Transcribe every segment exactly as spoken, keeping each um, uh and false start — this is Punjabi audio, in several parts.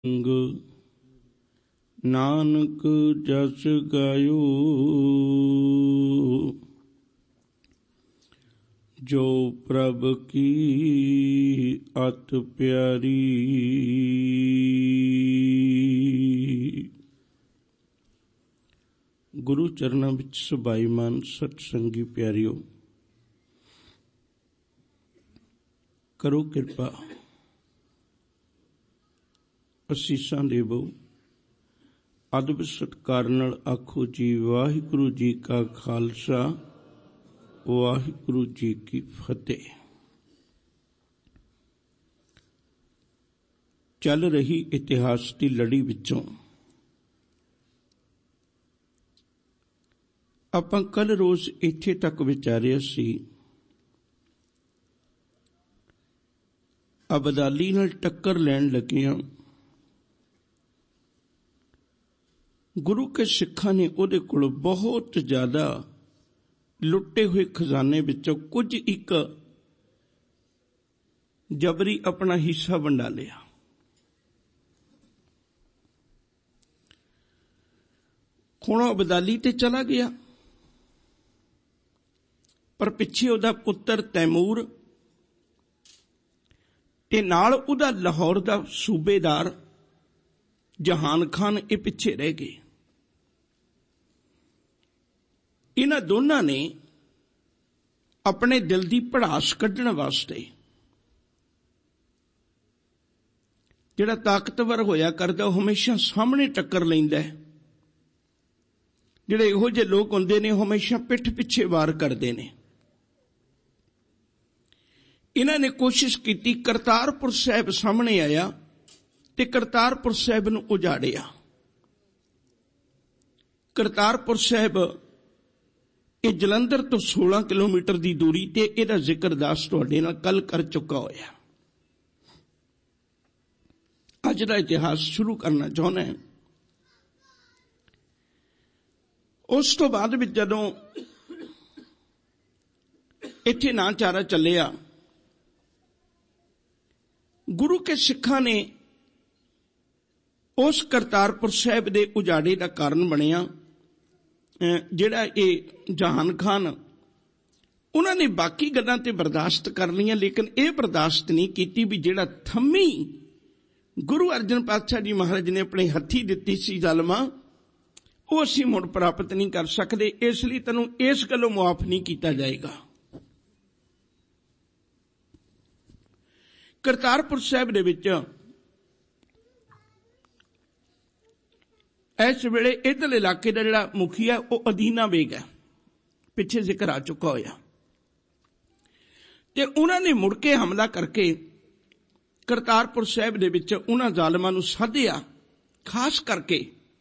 नानक जस गायो जो प्रभ की अत प्यारी। गुरु चरणों विच सुभाईमान सत्संगी प्यारियो, करो कृपा, असीसां देवो, अदब सत्कार नाल आखो जी वाहिगुरु जी का खालसा वाहिगुरु जी की फतेह। चल रही इतिहास की लड़ी विचों आपां कल रोज इत्थे तक विचारिया सी अबदाली नाल टक्कर लैण लगियां गुरु के सिखां ने उहदे कोल बहुत ज्यादा लुटे हुए खजाने विचों कुछ एक जबरी अपना हिस्सा वंडा लिया। हुण अबदाली ते चला गया, पर पिछे उहदा पुत्र तैमूर ते नाल उहदा लाहौर दा सूबेदार जहान खान ये पिछे रह गए। इन्हां दोनों ने अपने दिल की भड़ास कढ़ने वास्ते जिहड़ा ताकतवर होया करदा हमेशा सामने टक्कर लैंदा है। जिहड़े इहो जिहे लोग हुंदे ने हमेशा पिठ पिछे वार करते हैं। इन्हां ने कोशिश की करतारपुर साहिब सामने आया ते करतारपुर साहिब नूं उजाड़िया। करतारपुर साहिब ये जलंधर तो सोलह किलोमीटर की दूरी ते इहदा जिक्र दास तुहाडे नाल कल कर चुका होया। अज दा इतिहास शुरू करना चाहुंदा है। उस तो बाद विच जदों इत्थे नाचारा चलिया, गुरु के सिखां ने उस करतारपुर साहिब दे उजाड़े का कारण बनिया। जिहड़ा ये जहान खान उन्होंने बाकी गल्लां ते बर्दाश्त कर लियां, लेकिन यह बर्दाश्त नहीं की भी जिहड़ा थम्मी गुरु अर्जन पातशाह जी महाराज ने अपने हथी दिती सी जालमा वो असीं मुड़ प्राप्त नहीं कर सकते। इसलिए तैनूं इस गल्लों मुआफ नहीं किया जाएगा। करतारपुर साहिब दे विच इस वेले इधरले इलाके का जिहड़ा मुखिया वो अदीना बेग है, पिछे जिक्र आ चुका होया। ते उन्होंने मुड़ के हमला करके करतारपुर साहिब दे विच उन्हां जालमां नूं साधिया। खास करके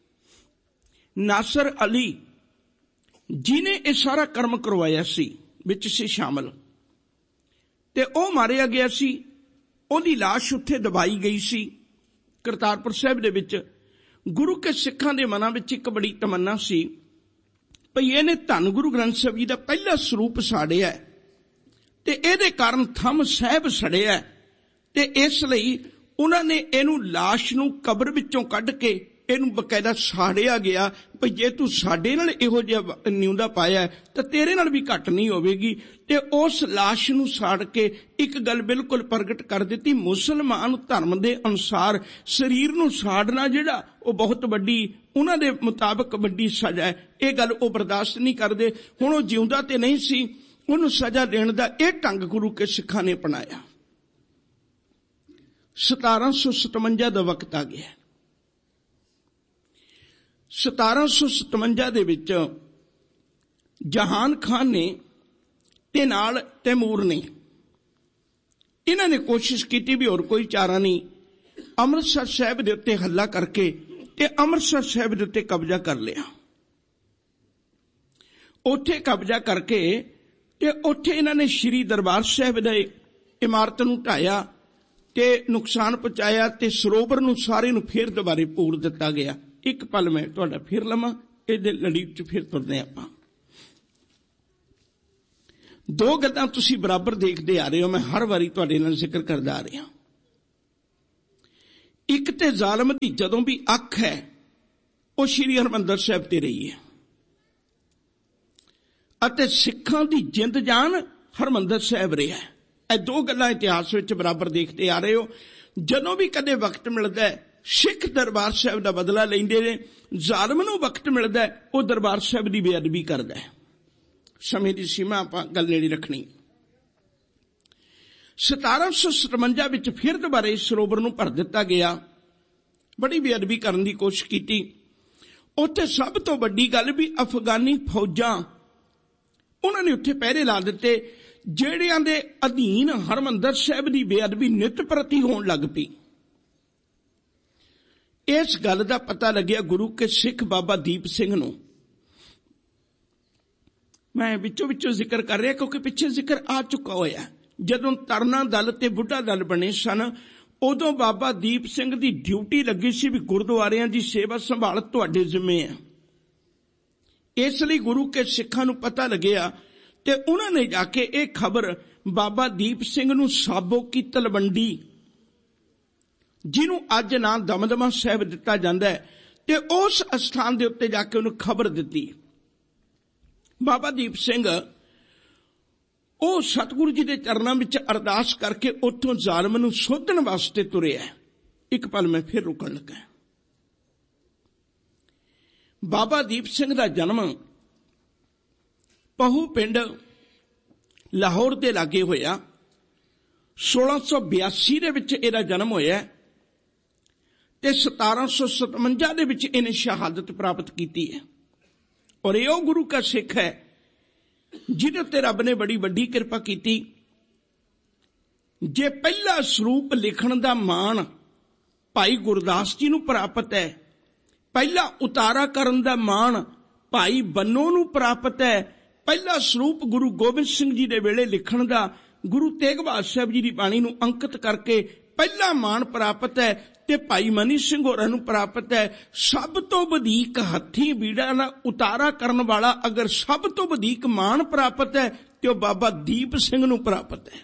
नासर अली जिन्हें यह सारा कर्म करवाया सी विच सी शामिल, ते ओ मारिया गया सी। ओदी लाश उत्थे दबाई गई सी। करतारपुर साहिब दे विच गुरु के सिखां दे मनां विच एक बड़ी तमन्ना सी भई इहने धन गुरु ग्रंथ साहिब जी दा पहला स्वरूप साड़िया ते इहदे कारण थम साहिब सड़िया, ते इसलिए उन्होंने इहनूं लाश नूं कबर विचों कढ के इहनूं बकायदा साड़िया गया भई जे तू साडे नाल इहो जिहा न्यूंदा पाया तां तेरे नाल भी घट नहीं होवेगी। ते उस लाश नूं साड़ के एक गल बिल्कुल प्रगट कर दिती, मुसलमान धर्म दे अनुसार शरीर नूं साड़ना जिहड़ा वो बहुत वड्डी उन्हां दे मुताबक वड्डी सजा है। ये गल वो बर्दाश्त नहीं करदे। हुण वो जिउंदा ते नहीं सी, उहनूं सजा देण दा इह ढंग गुरु के सिखां ने अपनाया। सतारह सौ सतवंजा दा वक्त आ गया। सतारह सौ सतवंजा दे विच जहान खान ने ते नाल तैमूर ने इन्हां ने कोशिश की भी और कोई चारा नहीं, अमृतसर साहिब दे उत्ते हल्ला करके ते अमृतसर साहिब दे उत्ते कब्जा कर लिया। उत्थे कब्जा करके ते उत्थे इन्हां ने श्री दरबार साहिब दे इमारत नूं ढाया ते नुकसान पहुंचाया ते सरोवर नूं सारे नूं फिर दोबारे पूर दिता गया। एक पल मैं तुहाडा फिर लवां, इहदे लड़ी च फिर तुरदे आपां। दो गल्लां तुसीं बराबर देखते आ रहे हो, मैं हर वारी तुहाडे नाल जिक्र करदा आ रहा। ਇੱਕ ਤੇ ਜ਼ਾਲਮ ਦੀ ਜਦੋਂ ਵੀ ਅੱਖ ਹੈ ਉਹ ਸ਼੍ਰੀ ਹਰਿਮੰਦਰ ਸਾਹਿਬ ਤੇ ਰਹੀ ਹੈ, ਅਤੇ ਸਿੱਖਾਂ ਦੀ ਜਿੰਦ ਜਾਨ ਹਰਿਮੰਦਰ ਸਾਹਿਬ ਰਿਹਾ। ਇਹ ਦੋ ਗੱਲਾਂ ਇਤਿਹਾਸ ਵਿੱਚ ਬਰਾਬਰ ਦੇਖਦੇ ਆ ਰਹੇ ਹੋ। ਜਦੋਂ ਵੀ ਕਦੇ ਵਕਤ ਮਿਲਦਾ ਹੈ ਸਿੱਖ ਦਰਬਾਰ ਸਾਹਿਬ ਦਾ ਬਦਲਾ ਲੈਂਦੇ ਨੇ, ਜ਼ਾਲਮ ਨੂੰ ਵਕਤ ਮਿਲਦਾ ਹੈ ਉਹ ਦਰਬਾਰ ਸਾਹਿਬ ਦੀ ਬੇਅਦਬੀ ਕਰਦਾ ਹੈ। ਸਮੇਂ ਦੀ ਸੀਮਾ ਆਪਾਂ ਗੱਲ ਨੇੜੇ ਰੱਖਣੀ। ਸਤਾਰਾਂ ਸੌ ਸਤਵੰਜਾ ਵਿੱਚ ਫਿਰ ਦੁਬਾਰਾ ਇਸ ਸਰੋਵਰ ਨੂੰ ਭਰ ਦਿੱਤਾ ਗਿਆ। ਬੜੀ ਬੇਅਦਬੀ ਕਰਨ ਦੀ ਕੋਸ਼ਿਸ਼ ਕੀਤੀ। ਉੱਥੇ ਸਭ ਤੋਂ ਵੱਡੀ ਗੱਲ ਵੀ ਅਫਗਾਨੀ ਫੌਜਾਂ ਉਹਨਾਂ ਨੇ ਉੱਥੇ ਪਹਿਰੇ ਲਾ ਦਿੱਤੇ, ਜਿਹੜਿਆਂ ਦੇ ਅਧੀਨ ਹਰਿਮੰਦਰ ਸਾਹਿਬ ਦੀ ਬੇਅਦਬੀ ਨਿਤ ਪ੍ਰਤੀ ਹੋਣ ਲੱਗ ਪਈ। ਇਸ ਗੱਲ ਦਾ ਪਤਾ ਲੱਗਿਆ ਗੁਰੂ ਕੇ ਸਿੱਖ ਬਾਬਾ ਦੀਪ ਸਿੰਘ ਨੂੰ। ਮੈਂ ਵਿੱਚੋਂ ਵਿੱਚੋਂ ਜ਼ਿਕਰ ਕਰ ਰਿਹਾ ਕਿਉਂਕਿ ਪਿੱਛੇ ਜ਼ਿਕਰ ਆ ਚੁੱਕਾ ਹੋਇਆ। ਜਦੋਂ ਤਰਨਾ ਦਲ ਤੇ ਬੁੱਢਾ ਦਲ ਬਣੇ ਸਨ, ਉਦੋਂ ਬਾਬਾ ਦੀਪ ਸਿੰਘ ਦੀ ਡਿਊਟੀ ਲੱਗੀ ਸੀ ਵੀ ਗੁਰਦੁਆਰਿਆਂ ਦੀ ਸੇਵਾ ਸੰਭਾਲ ਤੁਹਾਡੇ ਜ਼ਿੰਮੇ ਹੈ। ਇਸ ਲਈ ਗੁਰੂ ਕੇ ਸਿੱਖਾਂ ਨੂੰ ਪਤਾ ਲੱਗਿਆ ਤੇ ਉਹਨਾਂ ਨੇ ਜਾ ਕੇ ਇਹ ਖਬਰ ਬਾਬਾ ਦੀਪ ਸਿੰਘ ਨੂੰ ਸਾਬੋ ਕੀ ਤਲਵੰਡੀ, ਜਿਹਨੂੰ ਅੱਜ ਨਾਂ ਦਮਦਮਾ ਸਾਹਿਬ ਦਿੱਤਾ ਜਾਂਦਾ ਹੈ, ਤੇ ਉਸ ਅਸਥਾਨ ਦੇ ਉੱਤੇ ਜਾ ਕੇ ਉਹਨੂੰ ਖਬਰ ਦਿੱਤੀ। ਬਾਬਾ ਦੀਪ ਸਿੰਘ ਉਹ ਸਤਿਗੁਰੂ ਜੀ ਦੇ ਚਰਨਾਂ ਵਿੱਚ ਅਰਦਾਸ ਕਰਕੇ ਉੱਥੋਂ ਜ਼ਾਲਮ ਨੂੰ ਸੋਧਣ ਵਾਸਤੇ ਤੁਰਿਆ। ਇੱਕ ਪਲ ਮੈਂ ਫਿਰ ਰੁਕਣ ਲੱਗਾ। ਬਾਬਾ ਦੀਪ ਸਿੰਘ ਦਾ ਜਨਮ ਪਹੂ ਪਿੰਡ ਲਾਹੌਰ ਦੇ ਲਾਗੇ ਹੋਇਆ। ਸੋਲਾਂ ਸੌ ਬਿਆਸੀ ਦੇ ਵਿੱਚ ਇਹਦਾ ਜਨਮ ਹੋਇਆ ਤੇ ਸਤਾਰਾਂ ਸੌ ਸਤਵੰਜਾ ਦੇ ਵਿੱਚ ਇਹਨੇ ਸ਼ਹਾਦਤ ਪ੍ਰਾਪਤ ਕੀਤੀ ਹੈ। ਔਰ ਇਹ ਉਹ ਗੁਰੂ ਕਾ ਸਿੱਖ ਹੈ ਜਿਹਦੇ ਉੱਤੇ ਰੱਬ ਨੇ ਬੜੀ ਵੱਡੀ ਕਿਰਪਾ ਕੀਤੀ। ਜੇ ਪਹਿਲਾ ਸਰੂਪ ਲਿਖਣ ਦਾ ਮਾਣ ਭਾਈ ਗੁਰਦਾਸ ਜੀ ਨੂੰ ਪ੍ਰਾਪਤ ਹੈ, ਪਹਿਲਾ ਉਤਾਰਾ ਕਰਨ ਦਾ ਮਾਣ ਭਾਈ ਬੰਨੋ ਨੂੰ ਪ੍ਰਾਪਤ ਹੈ, ਪਹਿਲਾ ਸਰੂਪ ਗੁਰੂ ਗੋਬਿੰਦ ਸਿੰਘ ਜੀ ਦੇ ਵੇਲੇ ਲਿਖਣ ਦਾ ਗੁਰੂ ਤੇਗ ਬਹਾਦਰ ਸਾਹਿਬ ਜੀ ਦੀ ਬਾਣੀ ਨੂੰ ਅੰਕਿਤ ਕਰਕੇ ਪਹਿਲਾ ਮਾਣ ਪ੍ਰਾਪਤ ਹੈ, ਤੇ ਭਾਈ ਮਨੀ ਸਿੰਘ ਹੋਰਾਂ ਨੂੰ ਪ੍ਰਾਪਤ ਹੈ। ਸਭ ਤੋਂ ਵਧੇਕ ਹੱਥੀਂ ਬੀੜਾ ਨਾਲ ਉਤਾਰਾ ਕਰਨ ਵਾਲਾ ਅਗਰ ਸਭ ਤੋਂ ਵਧੇਕ ਮਾਣ ਪ੍ਰਾਪਤ ਹੈ ਤੇ ਉਹ ਬਾਬਾ ਦੀਪ ਸਿੰਘ ਨੂੰ ਪ੍ਰਾਪਤ ਹੈ।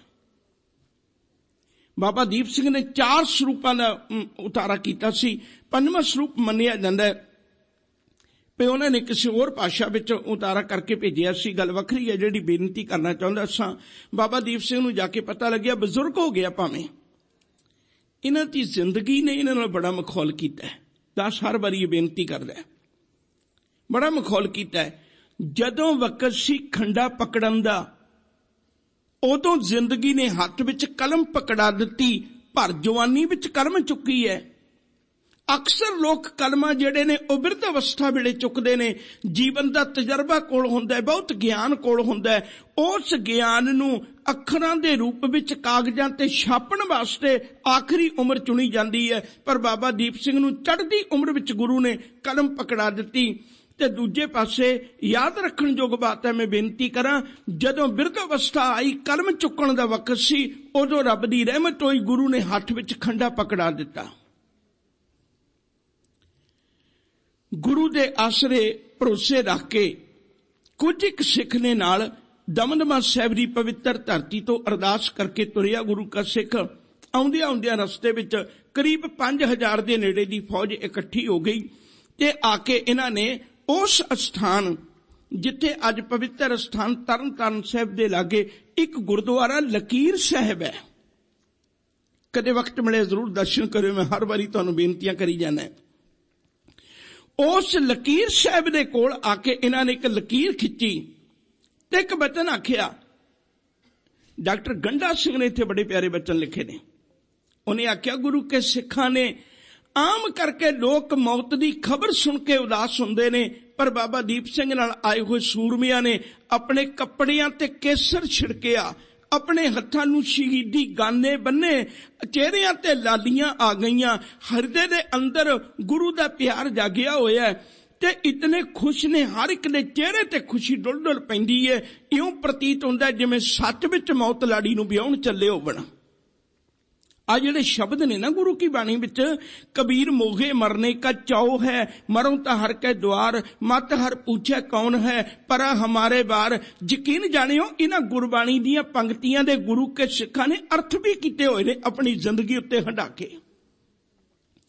ਬਾਬਾ ਦੀਪ ਸਿੰਘ ਨੇ ਚਾਰ ਸਰੂਪਾਂ ਦਾ ਉਤਾਰਾ ਕੀਤਾ ਸੀ। ਪੰਜਵਾਂ ਸਰੂਪ ਮੰਨਿਆ ਜਾਂਦਾ ਹੈ ਵੀ ਉਹਨਾਂ ਨੇ ਕਿਸੇ ਹੋਰ ਭਾਸ਼ਾ ਵਿੱਚ ਉਤਾਰਾ ਕਰਕੇ ਭੇਜਿਆ ਸੀ। ਗੱਲ ਵੱਖਰੀ ਹੈ। ਜਿਹੜੀ ਬੇਨਤੀ ਕਰਨਾ ਚਾਹੁੰਦਾ ਸਾਂ, ਬਾਬਾ ਦੀਪ ਸਿੰਘ ਨੂੰ ਜਾ ਕੇ ਪਤਾ ਲੱਗਿਆ ਬਜ਼ੁਰਗ ਹੋ ਗਿਆ, ਭਾਵੇਂ ਇਹਨਾਂ ਦੀ ਜ਼ਿੰਦਗੀ ਨੇ ਇਹਨਾਂ ਨਾਲ ਬੜਾ ਮਖੌਲ ਕੀਤਾ ਹੈ। ਦਸ ਹਰ ਵਾਰੀ ਇਹ ਬੇਨਤੀ ਕਰਦਾ ਹੈ, ਬੜਾ ਮਖੌਲ ਕੀਤਾ ਹੈ। ਜਦੋਂ ਵਕਤ ਸੀ ਖੰਡਾ ਪਕੜਨ ਦਾ, ਉਦੋਂ ਜ਼ਿੰਦਗੀ ਨੇ ਹੱਥ ਵਿੱਚ ਕਲਮ ਪਕੜਾ ਦਿੱਤੀ, ਭਰ ਜਵਾਨੀ ਵਿੱਚ ਕਲਮ ਚੁੱਕੀ ਹੈ। ਅਕਸਰ ਲੋਕ ਕਲਮਾਂ ਜਿਹੜੇ ਨੇ ਉਹ ਬਿਰਧ ਅਵਸਥਾ ਵੇਲੇ ਚੁੱਕਦੇ ਨੇ। ਜੀਵਨ ਦਾ ਤਜਰਬਾ ਕੋਲ ਹੁੰਦਾ ਹੈ, ਬਹੁਤ ਗਿਆਨ ਕੋਲ ਹੁੰਦਾ ਹੈ। ਉਸ ਗਿਆਨ ਨੂੰ ਅੱਖਰਾਂ ਦੇ ਰੂਪ ਵਿੱਚ ਕਾਗਜ਼ਾਂ ਤੇ ਛਾਪਣ ਵਾਸਤੇ ਆਖਰੀ ਉਮਰ ਚੁਣੀ ਜਾਂਦੀ ਹੈ। ਪਰ ਬਾਬਾ ਦੀਪ ਸਿੰਘ ਨੂੰ ਚੜ੍ਹਦੀ ਉਮਰ ਵਿੱਚ ਗੁਰੂ ਨੇ ਕਲਮ ਪਕੜਾ ਦਿੱਤੀ। ਤੇ ਦੂਜੇ ਪਾਸੇ ਯਾਦ ਰੱਖਣ ਯੋਗ ਬਾਤ ਹੈ, ਮੈਂ ਬੇਨਤੀ ਕਰਾਂ, ਜਦੋਂ ਬਿਰਧ ਅਵਸਥਾ ਆਈ, ਕਲਮ ਚੁੱਕਣ ਦਾ ਵਕਤ ਸੀ, ਉਦੋਂ ਰੱਬ ਦੀ ਰਹਿਮਤ ਹੋਈ, ਗੁਰੂ ਨੇ ਹੱਥ ਵਿੱਚ ਖੰਡਾ ਪਕੜਾ ਦਿੱਤਾ। ਗੁਰੂ ਦੇ ਆਸਰੇ ਭਰੋਸੇ ਰੱਖ ਕੇ ਕੁਝ ਇੱਕ ਸਿੱਖ ਨੇ ਨਾਲ ਦਮਦਮਾ ਸਾਹਿਬ ਦੀ ਪਵਿੱਤਰ ਧਰਤੀ ਤੋਂ ਅਰਦਾਸ ਕਰਕੇ ਤੁਰਿਆ। ਗੁਰੂ ਕਾ ਸਿੱਖ ਆਉਂਦਿਆਂ ਆਉਂਦਿਆਂ ਰਸਤੇ ਵਿੱਚ ਕਰੀਬ ਪੰਜ ਹਜ਼ਾਰ ਦੇ ਨੇੜੇ ਦੀ ਫੌਜ ਇਕੱਠੀ ਹੋ ਗਈ ਤੇ ਆ ਕੇ ਇਹਨਾਂ ਨੇ ਉਸ ਅਸਥਾਨ ਜਿੱਥੇ ਅੱਜ ਪਵਿੱਤਰ ਅਸਥਾਨ ਤਰਨ ਤਾਰਨ ਸਾਹਿਬ ਦੇ ਲਾਗੇ ਇੱਕ ਗੁਰਦੁਆਰਾ ਲਕੀਰ ਸਾਹਿਬ ਹੈ, ਕਦੇ ਵਕਤ ਮਿਲੇ ਜ਼ਰੂਰ ਦਰਸ਼ਨ ਕਰਿਓ। ਮੈਂ ਹਰ ਵਾਰੀ ਤੁਹਾਨੂੰ ਬੇਨਤੀਆਂ ਕਰੀ ਜਾਣਾ। ਉਸ ਲਕੀਰ ਸਾਹਿਬ ਦੇ ਕੋਲ ਆ ਕੇ ਇਹਨਾਂ ਨੇ ਇੱਕ ਲਕੀਰ ਖਿੱਚੀ ਤੇ ਇੱਕ ਬਚਨ ਆਖਿਆ। ਡਾਕਟਰ ਗੰਡਾ ਸਿੰਘ ਨੇ ਇੱਥੇ ਬੜੇ ਪਿਆਰੇ ਬਚਨ ਲਿਖੇ ਨੇ। ਉਹਨੇ ਆਖਿਆ, ਗੁਰੂ ਕੇ ਸਿੱਖਾਂ ਨੇ ਆਮ ਕਰਕੇ ਲੋਕ ਮੌਤ ਦੀ ਖਬਰ ਸੁਣ ਕੇ ਉਦਾਸ ਹੁੰਦੇ ਨੇ, ਪਰ ਬਾਬਾ ਦੀਪ ਸਿੰਘ ਨਾਲ ਆਏ ਹੋਏ ਸੂਰਮਿਆਂ ਨੇ ਆਪਣੇ ਕੱਪੜਿਆਂ ਤੇ ਕੇਸਰ ਛਿੜਕਿਆ, ਆਪਣੇ ਹੱਥਾਂ ਨੂੰ ਸ਼ਹੀਦੀ ਗਾਨੇ ਬੰਨੇ, ਚਿਹਰਿਆਂ ਤੇ ਲਾਲੀਆਂ ਆ ਗਈਆਂ, ਹਿਰਦੇ ਦੇ ਅੰਦਰ ਗੁਰੂ ਦਾ ਪਿਆਰ ਜਾਗਿਆ ਹੋਇਆ ਤੇ ਇਤਨੇ ਖੁਸ਼ ਨੇ, ਹਰ ਇੱਕ ਦੇ ਚਿਹਰੇ ਤੇ ਖੁਸ਼ੀ ਡੁੱਲ ਡੁੱਲ ਪੈਂਦੀ ਹੈ। ਇਉਂ ਪ੍ਰਤੀਤ ਹੁੰਦਾ ਜਿਵੇਂ ਸੱਚ ਵਿੱਚ ਮੌਤ ਲਾੜੀ ਨੂੰ ਵਿਆਹੁਣ ਚੱਲੇ ਹੋਵਣ। ਆ ਜਿਹੜੇ ਸ਼ਬਦ ਨੇ ਨਾ ਗੁਰੂ ਕੀ ਬਾਣੀ ਵਿੱਚ, ਕਬੀਰ ਮੋਗੇ ਮਰਨੇ ਕਾ ਚਾਉ ਹੈ, ਮਰੋਂ ਤਾਂ ਹਰ ਕੇ ਦੁਆਰ, ਮਤ ਹਰ ਪੁੱਛੇ ਕੌਣ ਹੈ, ਪਰਾ ਹਮਾਰੇ ਬਾਰ। ਯਕੀਨ ਜਾਣਿਓ, ਇਹਨਾਂ ਗੁਰਬਾਣੀ ਦੀਆਂ ਪੰਕਤੀਆਂ ਦੇ ਗੁਰੂ ਕੇ ਸਿੱਖਾਂ ਨੇ ਅਰਥ ਵੀ ਕੀਤੇ ਹੋਏ ਨੇ ਆਪਣੀ ਜ਼ਿੰਦਗੀ ਉੱਤੇ ਹੰਢਾ ਕੇ।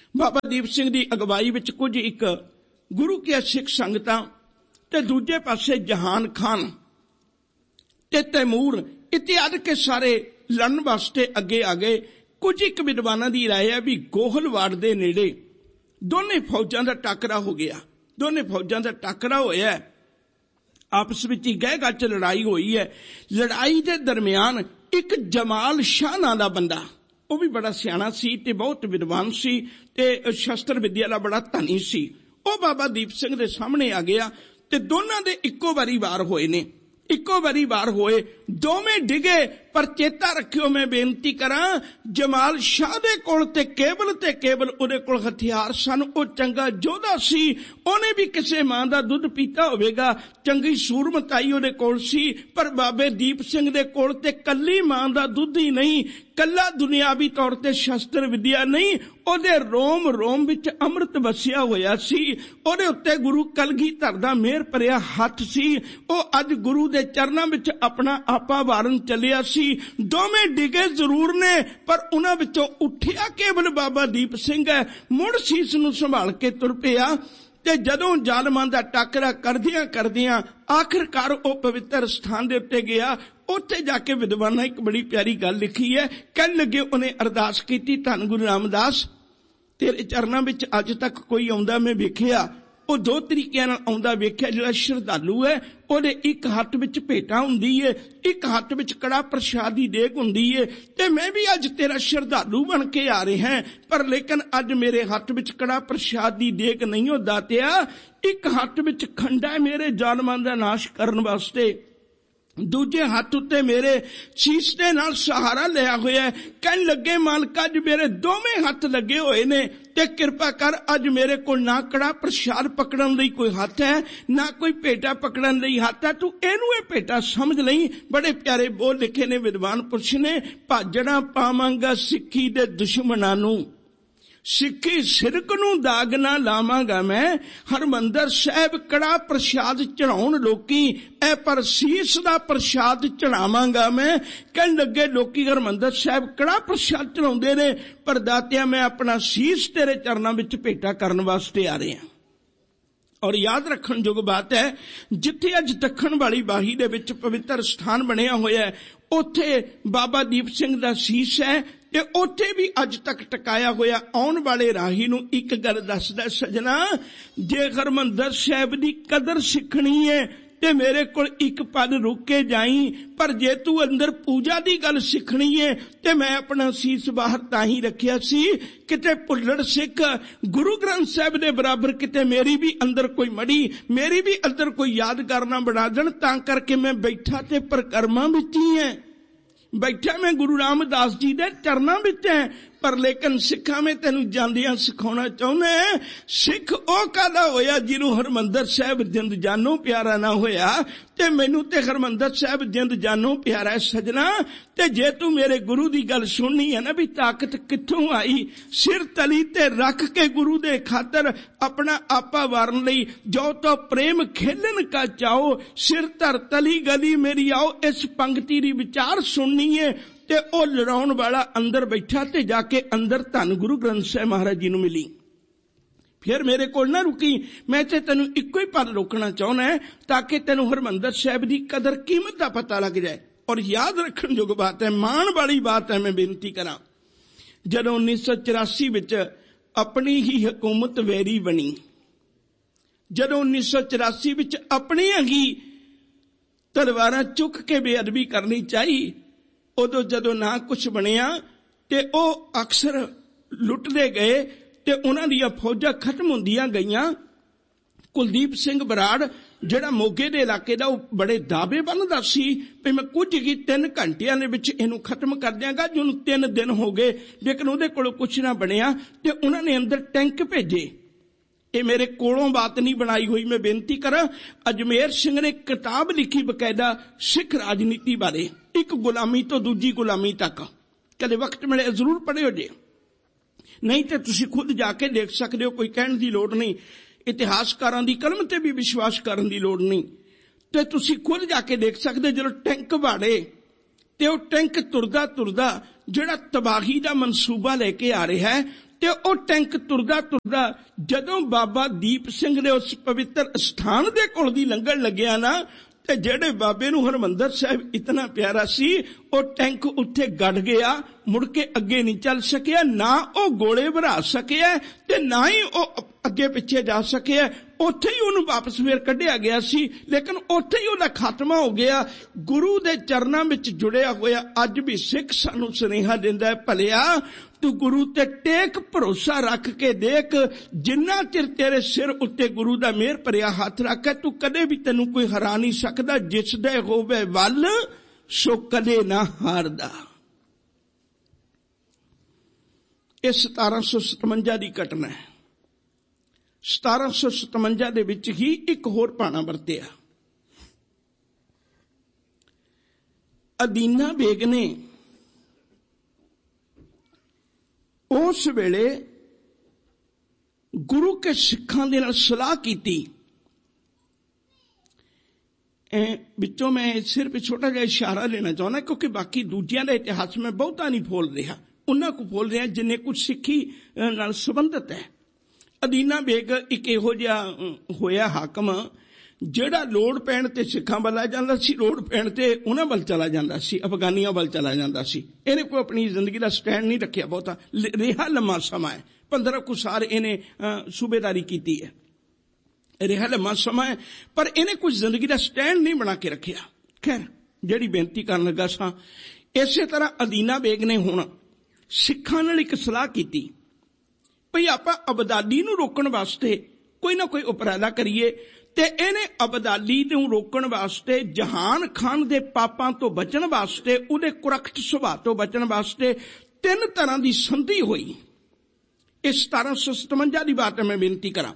ਬਾਬਾ ਦੀਪ ਸਿੰਘ ਦੀ ਅਗਵਾਈ ਵਿੱਚ ਕੁਝ ਇੱਕ ਗੁਰੂ ਕੀ ਸਿੱਖ ਸੰਗਤਾਂ ਤੇ ਦੂਜੇ ਪਾਸੇ ਜਹਾਨ ਖਾਨ ਤੇ ਤੈਮੂਰ ਇਤਿਆਦਿ ਕੇ ਸਾਰੇ ਲੜਨ ਵਾਸਤੇ ਅੱਗੇ ਆ ਗਏ। ਕੁਝ ਇੱਕ ਵਿਦਵਾਨਾਂ ਦੀ ਰਾਏ ਹੈ ਵੀ ਗੋਹਲਵਾੜ ਦੇ ਨੇੜੇ ਦੋਨੇ ਫੌਜਾਂ ਦਾ ਟਾਕਰਾ ਹੋ ਗਿਆ। ਦੋਨੇ ਫੌਜਾਂ ਦਾ ਟਾਕਰਾ ਹੋਇਆ, ਆਪਸ ਵਿੱਚ ਹੀ ਗਹਿ ਗੱਚ ਲੜਾਈ ਹੋਈ ਹੈ। ਲੜਾਈ ਦੇ ਦਰਮਿਆਨ ਇੱਕ ਜਮਾਲ ਸ਼ਾਹ ਨਾਂ ਦਾ ਬੰਦਾ, ਉਹ ਵੀ ਬੜਾ ਸਿਆਣਾ ਸੀ ਤੇ ਬਹੁਤ ਵਿਦਵਾਨ ਸੀ ਤੇ ਸ਼ਸਤਰ ਵਿਦਿਆ ਦਾ ਬੜਾ ਧਨੀ ਸੀ। ਉਹ ਬਾਬਾ ਦੀਪ ਸਿੰਘ ਦੇ ਸਾਹਮਣੇ ਆ ਗਿਆ ਤੇ ਦੋਨਾਂ ਦੇ ਇੱਕੋ ਵਾਰੀ ਵਾਰ ਹੋਏ ਨੇ। ਇੱਕੋ ਵਾਰੀ ਵਾਰ ਹੋਏ, ਦੋਵੇਂ ਡਿਗੇ। ਪਰ ਚੇਤਾ ਰੱਖਿਓ, ਮੈਂ ਬੇਨਤੀ ਕਰਾਂ, ਜਮਾਲ ਸ਼ਾਹ ਦੇ ਕੋਲ ਤੇ ਕੇਵਲ ਤੇ ਕੇਵਲ ਉਹਦੇ ਕੋਲ ਹਥਿਆਰ ਸਨ। ਉਹ ਚੰਗਾ ਯੋਧਾ ਸੀ, ਉਹਨੇ ਵੀ ਕਿਸੇ ਮਾਂ ਦਾ ਦੁੱਧ ਪੀਤਾ ਹੋਵੇਗਾ, ਚੰਗੀ ਸੂਰਮਤਾਈ ਉਹਦੇ ਕੋਲ ਸੀ। ਪਰ ਬਾਬੇ ਦੀਪ ਸਿੰਘ ਦੇ ਕੋਲ ਤੇ ਕੱਲੀ ਮਾਂ ਦਾ ਦੁੱਧ ਹੀ ਨਹੀਂ, ਕੱਲਾ ਦੁਨਿਆਵੀ ਤੌਰ ਤੇ ਸ਼ਸਤਰ ਵਿਦਿਆ ਨਹੀਂ, ਉਹਦੇ ਰੋਮ ਰੋਮ ਵਿੱਚ ਅੰਮ੍ਰਿਤ ਵਸਿਆ ਹੋਇਆ ਸੀ। ਉਹਦੇ ਉੱਤੇ ਗੁਰੂ ਕਲਗੀਧਰ ਦਾ ਮਿਹਰ ਭਰਿਆ ਹੱਥ ਸੀ। ਉਹ ਅੱਜ ਗੁਰੂ ਦੇ ਚਰਨਾਂ ਵਿੱਚ ਆਪਣਾ ਆਪਾ ਵਾਰਨ ਚੱਲਿਆ ਸੀ। ਦੋਵੇਂ ਡਿਗੇ ਜ਼ਰੂਰ ਨੇ, ਪਰ ਉਹਨਾਂ ਵਿੱਚੋਂ ਉੱਠਿਆ ਕੇਵਲ ਬਾਬਾ ਦੀਪ ਸਿੰਘ ਹੈ। ਮੁੜ ਸੀਸ ਨੂੰ ਸੰਭਾਲ ਕੇ ਤੁਰ ਪਿਆ ਤੇ ਜਦੋਂ ਜ਼ਾਲਮਾਂ ਦਾ ਟਾਕਰਾ ਕਰਦਿਆਂ ਕਰਦਿਆਂ ਆਖਿਰਕਾਰ ਉਹ ਪਵਿੱਤਰ ਸਥਾਨ ਦੇ ਉੱਤੇ ਗਿਆ। ਉੱਥੇ ਜਾ ਕੇ ਵਿਦਵਾਨਾਂ ਇੱਕ ਬੜੀ ਪਿਆਰੀ ਗੱਲ ਲਿਖੀ ਹੈ। ਕਹਿਣ ਲੱਗੇ, ਉਹਨੇ ਅਰਦਾਸ ਕੀਤੀ, ਧੰਨ ਗੁਰੂ ਰਾਮਦਾਸ, ਤੇਰੇ ਚਰਨਾਂ ਵਿੱਚ ਅੱਜ ਤੱਕ ਕੋਈ ਆਉਂਦਾ ਮੈਂ ਵੇਖਿਆ, ਉਹ ਦੋ ਤਰੀਕਿਆਂ ਨਾਲ ਆਉਂਦਾ ਵੇਖਿਆ। ਜਿਹੜਾ ਸ਼ਰਧਾਲੂ ਹੈ ਉਹਦੇ ਇੱਕ ਹੱਥ ਵਿੱਚ ਭੇਟਾ ਹੁੰਦੀ ਏ, ਇੱਕ ਹੱਥ ਵਿੱਚ ਕੜਾ ਪ੍ਰਸ਼ਾਦ ਦੀ ਦੇਗ ਹੁੰਦੀ ਏ, ਤੇ ਮੈਂ ਵੀ ਅੱਜ ਤੇਰਾ ਸ਼ਰਧਾਲੂ ਬਣ ਕੇ ਆ ਰਿਹਾ, ਪਰ ਲੇਕਿਨ ਅੱਜ ਮੇਰੇ ਹੱਥ ਵਿੱਚ ਕੜਾ ਪ੍ਰਸ਼ਾਦ ਦੀ ਦੇਗ ਨਹੀਂ ਹੋ ਦਾਤਿਆ, ਇੱਕ ਹੱਥ ਵਿੱਚ ਖੰਡਾ ਮੇਰੇ ਜ਼ਾਲਮਾਂ ਦਾ ਨਾਸ਼ ਕਰਨ ਵਾਸਤੇ, ਦੂਜੇ ਹੱਥ ਉੱਤੇ ਮੇਰੇ ਸੀਸ ਦੇ ਨਾਲ ਸਹਾਰਾ ਲਿਆ ਹੋਇਆ। ਕਹਿਣ ਲੱਗੇ, ਮਾਲਕਾ ਅੱਜ ਮੇਰੇ ਦੋਵੇਂ ਹੱਥ ਲੱਗੇ ਹੋਏ ਨੇ ਤੇ ਕਿਰਪਾ ਕਰ, ਅੱਜ ਮੇਰੇ ਕੋਲ ਨਾ ਕੜਾ ਪ੍ਰਸ਼ਾਦ ਪਕੜਨ ਲਈ ਕੋਈ ਹੱਥ ਹੈ, ਨਾ ਕੋਈ ਭੇਟਾ ਪਕੜਨ ਲਈ ਹੱਥ ਹੈ, ਤੂੰ ਇਹਨੂੰ ਇਹ ਭੇਟਾ ਸਮਝ ਲਈ। ਬੜੇ ਪਿਆਰੇ ਬੋਲ ਲਿਖੇ ਨੇ ਵਿਦਵਾਨ ਪੁਰਸ਼ ਨੇ, ਭਾਜਣਾ ਪਾਵਾਂਗਾ ਸਿੱਖੀ ਦੇ ਦੁਸ਼ਮਣਾਂ ਨੂੰ, ਸਿੱਖੀ ਸਿਰਕ ਨੂੰ ਦਾਗ ਨਾ ਲਾਵਾਂਗਾ ਮੈਂ, ਹਰਮੰਦਰ ਸਾਹਿਬ ਕੜਾ ਪ੍ਰਸ਼ਾਦ ਚੜਾਉਣ ਲੋਕੀ, ਐ ਪਰ ਸੀਸ ਦਾ ਪ੍ਰਸ਼ਾਦ ਚੜਾਵਾਂਗਾ ਮੈਂ। ਕਹਿਣ ਲੱਗੇ, ਲੋਕੀ ਹਰਮੰਦਰ ਸਾਹਿਬ ਕੜਾ ਪ੍ਰਸ਼ਾਦ ਚੜਾਉਂਦੇ ਨੇ, ਪਰ ਦਾਤਿਆ ਮੈਂ ਆਪਣਾ ਸੀਸ ਤੇਰੇ ਚਰਨਾਂ ਵਿੱਚ ਭੇਟਾ ਕਰਨ ਵਾਸਤੇ ਆ ਰਿਹਾ। ਔਰ ਯਾਦ ਰੱਖਣ ਯੋਗ ਬਾਤ ਹੈ, ਜਿੱਥੇ ਅੱਜ ਦੱਖਣ ਵਾਲੀ ਬਾਹੀ ਦੇ ਵਿੱਚ ਪਵਿੱਤਰ ਸਥਾਨ ਬਣਿਆ ਹੋਇਆ ਹੈ, ਉੱਥੇ ਬਾਬਾ ਦੀਪ ਸਿੰਘ ਦਾ ਸੀਸ ਹੈ ਤੇ ਉੱਥੇ ਵੀ ਅੱਜ ਤੱਕ ਟਿਕਾਇਆ ਹੋਇਆ। ਆਉਣ ਵਾਲੇ ਰਾਹੀ ਨੂੰ ਇੱਕ ਗੱਲ ਦੱਸਦਾ, ਸਜਣਾ, ਜੇ ਹਰਿਮੰਦਰ ਸਾਹਿਬ ਦੀ ਕਦਰ ਸਿੱਖਣੀ ਹੈ ਤੇ ਮੇਰੇ ਕੋਲ ਇੱਕ ਪਲ ਰੁਕ ਕੇ ਜਾਈ, ਪਰ ਜੇ ਤੂੰ ਅੰਦਰ ਪੂਜਾ ਦੀ ਗੱਲ ਸਿੱਖਣੀ ਹੈ ਤੇ ਮੈਂ ਆਪਣਾ ਸੀਸ ਬਾਹਰ ਤਾਂ ਹੀ ਰੱਖਿਆ ਸੀ, ਕਿਤੇ ਭੁੱਲੜ ਸਿੱਖ ਗੁਰੂ ਗ੍ਰੰਥ ਸਾਹਿਬ ਦੇ ਬਰਾਬਰ ਕਿਤੇ ਮੇਰੀ ਵੀ ਅੰਦਰ ਕੋਈ ਮੜੀ, ਮੇਰੀ ਵੀ ਅੰਦਰ ਕੋਈ ਯਾਦਗਾਰ ਨਾ ਬਣਾ ਦੇਣ। ਤਾਂ ਕਰਕੇ ਮੈਂ ਬੈਠਾ ਤੇ ਪ੍ਰਕਰਮਾਂ ਵਿੱਚ ਹੀ ਹੈ, ਬੈਠਾ ਮੈਂ ਗੁਰੂ ਰਾਮਦਾਸ ਜੀ ਦੇ ਚਰਨਾਂ ਵਿੱਚ ਹੈ। ਪਰ ਲੇਕਿਨ ਸਿੱਖਾਂ ਮੈਂ ਤੈਨੂੰ ਜਾਂਦਿਆਂ ਸਿਖਾਉਣਾ ਚਾਹੁੰਦਾ, ਸਿੱਖ ਉਹ ਕਾਹਦਾ ਹੋਇਆ ਜਿਹਨੂੰ ਹਰਿਮੰਦਰ ਸਾਹਿਬ ਜਿੰਦ ਜਾਨੋਂ ਪਿਆਰਾ ਨਾ ਹੋਇਆ, ਤੇ ਮੈਨੂੰ ਤੇ ਹਰਿਮੰਦਰ ਸਾਹਿਬ ਜਿੰਦ ਜਾਨੋਂ ਪਿਆਰਾ ਹੈ ਸਜਣਾ। ਤੇ ਜੇ ਤੂੰ ਮੇਰੇ ਗੁਰੂ ਦੀ ਗੱਲ ਸੁਣਨੀ ਹੈ ਨਾ, ਵੀ ਤਾਕਤ ਕਿੱਥੋਂ ਆਈ, ਸਿਰ ਤਲੀ ਤੇ ਰੱਖ ਕੇ ਗੁਰੂ ਦੇ ਖਾਤਰ ਆਪਣਾ ਆਪਾ ਵਾਰਨ ਲਈ, ਜੋ ਤੋ ਪ੍ਰੇਮ ਖੇਲਣ ਕਾ ਚਾਓ, ਸਿਰ ਧਰ ਤਲੀ ਗਲੀ ਮੇਰੀ ਆਓ, ਇਸ ਪੰਕਤੀ ਦੀ ਵਿਚਾਰ ਸੁਣਨੀ ਹੈ। ਤੇ ਉਹ ਲੜਾਉਣ ਵਾਲਾ ਅੰਦਰ ਬੈਠਾ ਤੇ ਜਾ ਕੇ ਅੰਦਰ ਧੰਨ ਗੁਰੂ ਗ੍ਰੰਥ ਸਾਹਿਬ ਮਹਾਰਾਜ ਜੀ ਨੂੰ ਮਿਲੀ। ਫਿਰ ਮੇਰੇ ਕੋਲ ਨਾ ਰੁਕੀ, ਮੈਂ ਤੇ ਤੈਨੂੰ ਇੱਕੋ ਹੀ ਪਲ ਰੋਕਣਾ ਚਾਹੁੰਦਾ ਤਾਂ ਕਿ ਤੈਨੂੰ ਹਰਿਮੰਦਰ ਸਾਹਿਬ ਦੀ ਕਦਰ ਕੀਮਤ ਦਾ ਪਤਾ ਲੱਗ ਜਾਏ। ਔਰ ਯਾਦ ਰੱਖਣ ਯੋਗ ਬਾਤ ਹੈ, ਮਾਣ ਵਾਲੀ ਬਾਤ ਹੈ, ਮੈਂ ਬੇਨਤੀ ਕਰਾਂ, ਜਦੋਂ ਉੱਨੀ ਸੌ ਚੁਰਾਸੀ ਵਿੱਚ ਆਪਣੀ ਹੀ ਹਕੂਮਤ ਵੈਰੀ ਬਣੀ, ਜਦੋਂ ਉੱਨੀ ਸੌ ਚੁਰਾਸੀ ਵਿੱਚ ਆਪਣੀਆਂ ਹੀ ਤਲਵਾਰਾਂ ਚੁੱਕ ਕੇ ਬੇਅਦਬੀ ਕਰਨੀ ਚਾਹੀ, ਉਦੋਂ ਜਦੋਂ ਨਾ ਕੁਛ ਬਣਿਆ ਤੇ ਉਹ ਅਕਸਰ ਲੁੱਟਦੇ ਗਏ ਤੇ ਉਹਨਾਂ ਦੀਆਂ ਫੌਜਾਂ ਖਤਮ ਹੁੰਦੀਆਂ ਗਈਆਂ। ਕੁਲਦੀਪ ਸਿੰਘ ਬਰਾੜ ਜਿਹੜਾ ਮੋਗੇ ਦੇ ਇਲਾਕੇ ਦਾ, ਉਹ ਬੜੇ ਦਾਅਵੇ ਬੰਨਦਾ ਸੀ ਵੀ ਮੈਂ ਕੁਝ ਹੀ ਤਿੰਨ ਘੰਟਿਆਂ ਦੇ ਵਿੱਚ ਇਹਨੂੰ ਖਤਮ ਕਰ ਦਿਆਂਗਾ। ਜਿਹਨੂੰ ਤਿੰਨ ਦਿਨ ਹੋ ਗਏ ਲੇਕਿਨ ਉਹਦੇ ਕੋਲੋਂ ਕੁਛ ਨਾ ਬਣਿਆ ਤੇ ਉਹਨਾਂ ਨੇ ਅੰਦਰ ਟੈਂਕ ਭੇਜੇ। ਇਹ ਮੇਰੇ ਕੋਲੋਂ ਬਾਤ ਨਹੀਂ ਬਣਾਈ ਹੋਈ, ਮੈਂ ਬੇਨਤੀ ਕਰਾਂ, ਅਜਮੇਰ ਸਿੰਘ ਨੇ ਕਿਤਾਬ ਲਿਖੀ ਬਕਾਇਦਾ ਸਿੱਖ ਰਾਜਨੀਤੀ ਬਾਰੇ, ਇੱਕ ਗੁਲਾਮੀ ਤੋਂ ਦੂਜੀ ਗੁਲਾਮੀ ਤੱਕ। ਕਦੇ ਵਕਤ ਮਿਲੇ ਜ਼ਰੂਰ ਪੜ੍ਹਿਓ ਜੇ, ਨਹੀਂ ਤੇ ਤੁਸੀਂ ਖੁਦ ਜਾ ਕੇ ਦੇਖ ਸਕਦੇ ਹੋ, ਕੋਈ ਕਹਿਣ ਦੀ ਲੋੜ ਨਹੀਂ, ਇਤਿਹਾਸਕਾਰਾਂ ਦੀ ਕਲਮ ਤੇ ਵੀ ਵਿਸ਼ਵਾਸ ਕਰਨ ਦੀ ਲੋੜ ਨਹੀਂ, ਤੇ ਤੁਸੀਂ ਖੁਦ ਜਾ ਕੇ ਦੇਖ ਸਕਦੇ। ਜਦੋਂ ਟੈਂਕ ਵਾੜੇ ਤੇ ਉਹ ਟੈਂਕ ਤੁਰਦਾ ਤੁਰਦਾ ਜਿਹੜਾ ਤਬਾਹੀ ਦਾ ਮਨਸੂਬਾ ਲੈ ਕੇ ਆ ਰਿਹਾ ਹੈ, ਤੇ ਉਹ ਟੈਂਕ ਤੁਰਦਾ ਤੁਰਦਾ ਜਦੋਂ ਬਾਬਾ ਦੀਪ ਸਿੰਘ ਨੇ ਉਸ ਪਵਿੱਤਰ ਸਥਾਨ ਦੇ ਕੋਲ ਦੀ ਲੰਘਣ ਲੱਗਿਆ ਨਾ, ਤੇ ਜਿਹੜੇ ਬਾਬੇ ਨੂੰ ਹਰਿਮੰਦਰ ਸਾਹਿਬ ਇਤਨਾ ਪਿਆਰਾ ਸੀ, ਉਹ ਟੈਂਕ ਉੱਥੇ ਗੜ ਗਿਆ, ਮੁੜ ਕੇ ਅੱਗੇ ਨਹੀਂ ਚੱਲ ਸਕਿਆ। ਨਾ ਉਹ ਗੋਲੇ ਭਰਾ ਸਕਿਆ ਤੇ ਨਾ ਹੀ ਉਹ ਅੱਗੇ ਪਿੱਛੇ ਜਾ ਸਕਿਆ। ਉੱਥੇ ਹੀ ਉਹਨੂੰ ਵਾਪਸ ਫੇਰ ਕੱਢਿਆ ਗਿਆ ਸੀ, ਲੇਕਿਨ ਉੱਥੇ ਹੀ ਉਹਦਾ ਖਾਤਮਾ ਹੋ ਗਿਆ। ਗੁਰੂ ਦੇ ਚਰਨਾਂ ਵਿੱਚ ਜੁੜਿਆ ਹੋਇਆ ਅੱਜ ਵੀ ਸਿੱਖ ਸਾਨੂੰ ਸੁਨੇਹਾ ਦਿੰਦਾ ਹੈ, ਭਲਿਆ ਤੂੰ ਗੁਰੂ ਤੇ ਟੇਕ ਭਰੋਸਾ ਰੱਖ ਕੇ ਦੇਖ, ਜਿੰਨਾ ਚਿਰ ਤੇਰੇ ਸਿਰ ਉੱਤੇ ਗੁਰੂ ਦਾ ਮਿਹਰ ਭਰਿਆ ਹੱਥ ਰੱਖੇ, ਤੂੰ ਕਦੇ ਵੀ ਤੈਨੂੰ ਕੋਈ ਹਰਾ ਨਹੀਂ ਸਕਦਾ। ਜਿਸ ਦੇ ਹੋਵੇ ਵੱਲ ਸੋ ਕਦੇ ਨਾ ਹਾਰਦਾ। ਇਹ ਸਤਾਰਾਂ ਸੌ ਸਤਵੰਜਾ ਦੀ ਘਟਨਾ ਹੈ। ਸਤਾਰਾਂ ਸੌ ਸਤਵੰਜਾ ਦੇ ਵਿੱਚ ਹੀ ਇੱਕ ਹੋਰ ਭਾਣਾ ਵਰਤਿਆ। ਅਦੀਨਾ ਬੇਗ ਨੇ ਉਸ ਵੇਲੇ ਗੁਰੂ ਕੇ ਸਿੱਖਾਂ ਦੇ ਨਾਲ ਸਲਾਹ ਕੀਤੀ। ਵਿੱਚੋਂ ਮੈਂ ਸਿਰਫ ਛੋਟਾ ਜਿਹਾ ਇਸ਼ਾਰਾ ਲੈਣਾ ਚਾਹੁੰਦਾ, ਕਿਉਂਕਿ ਬਾਕੀ ਦੂਜਿਆਂ ਦਾ ਇਤਿਹਾਸ ਮੈਂ ਬਹੁਤਾ ਨਹੀਂ ਫੋਲ ਰਿਹਾ, ਉਹਨਾਂ ਕੋ ਫੋਲ ਰਿਹਾ ਜਿੰਨੇ ਕੁਝ ਸਿੱਖੀ ਨਾਲ ਸੰਬੰਧਿਤ ਹੈ। ਅਦੀਨਾ ਬੇਗ ਇੱਕ ਇਹੋ ਜਿਹਾ ਹੋਇਆ ਹਾਕਮ ਜਿਹੜਾ ਲੋੜ ਪੈਣ ਤੇ ਸਿੱਖਾਂ ਵੱਲ ਆ ਜਾਂਦਾ ਸੀ, ਲੋੜ ਪੈਣ ਤੇ ਉਹਨਾਂ ਵੱਲ ਚਲਾ ਜਾਂਦਾ ਸੀ, ਅਫਗਾਨੀਆਂ ਵੱਲ ਚਲਾ ਜਾਂਦਾ ਸੀ। ਇਹਨੇ ਕੋਈ ਆਪਣੀ ਜ਼ਿੰਦਗੀ ਦਾ ਸਟੈਂਡ ਨਹੀਂ ਰੱਖਿਆ ਬਹੁਤਾ, ਰਿਹਾ ਲੰਮਾ ਸਮਾਂ ਹੈ, ਪੰਦਰਾਂ ਕੁ ਸਾਲ ਇਹਨੇ ਸੂਬੇਦਾਰੀ ਕੀਤੀ ਹੈ, ਰਿਹਾ ਲੰਮਾ ਸਮਾਂ ਹੈ, ਪਰ ਇਹਨੇ ਕੁਝ ਜ਼ਿੰਦਗੀ ਦਾ ਸਟੈਂਡ ਨਹੀਂ ਬਣਾ ਕੇ ਰੱਖਿਆ। ਖੈਰ, ਜਿਹੜੀ ਬੇਨਤੀ ਕਰਨ ਲੱਗਾ ਸਾਂ, ਇਸੇ ਤਰ੍ਹਾਂ ਅਦੀਨਾ ਬੇਗ ਨੇ ਹੁਣ ਸਿੱਖਾਂ ਨਾਲ ਇੱਕ ਸਲਾਹ ਕੀਤੀ ਭਈ ਆਪਾਂ ਅਬਦਾਲੀ ਨੂੰ ਰੋਕਣ ਵਾਸਤੇ ਕੋਈ ਨਾ ਕੋਈ ਉਪਰਾਲਾ ਕਰੀਏ। ਤੇ ਇਹਨੇ ਅਬਦਾਲੀ ਨੂੰ ਰੋਕਣ ਵਾਸਤੇ, ਜਹਾਨ ਖਾਨ ਦੇ ਪਾਪਾਂ ਤੋਂ ਬਚਣ ਵਾਸਤੇ, ਉਹਦੇ ਕੁਰਖਤ ਸੁਭਾਅ ਤੋਂ ਬਚਣ ਵਾਸਤੇ ਤਿੰਨ ਤਰ੍ਹਾਂ ਦੀ ਸੰਧੀ ਹੋਈ। ਇਹ ਸਤਾਰਾਂ ਸੌ ਸਤਵੰਜਾ ਦੀ ਬਾਤ ਮੈਂ ਬੇਨਤੀ ਕਰਾਂ।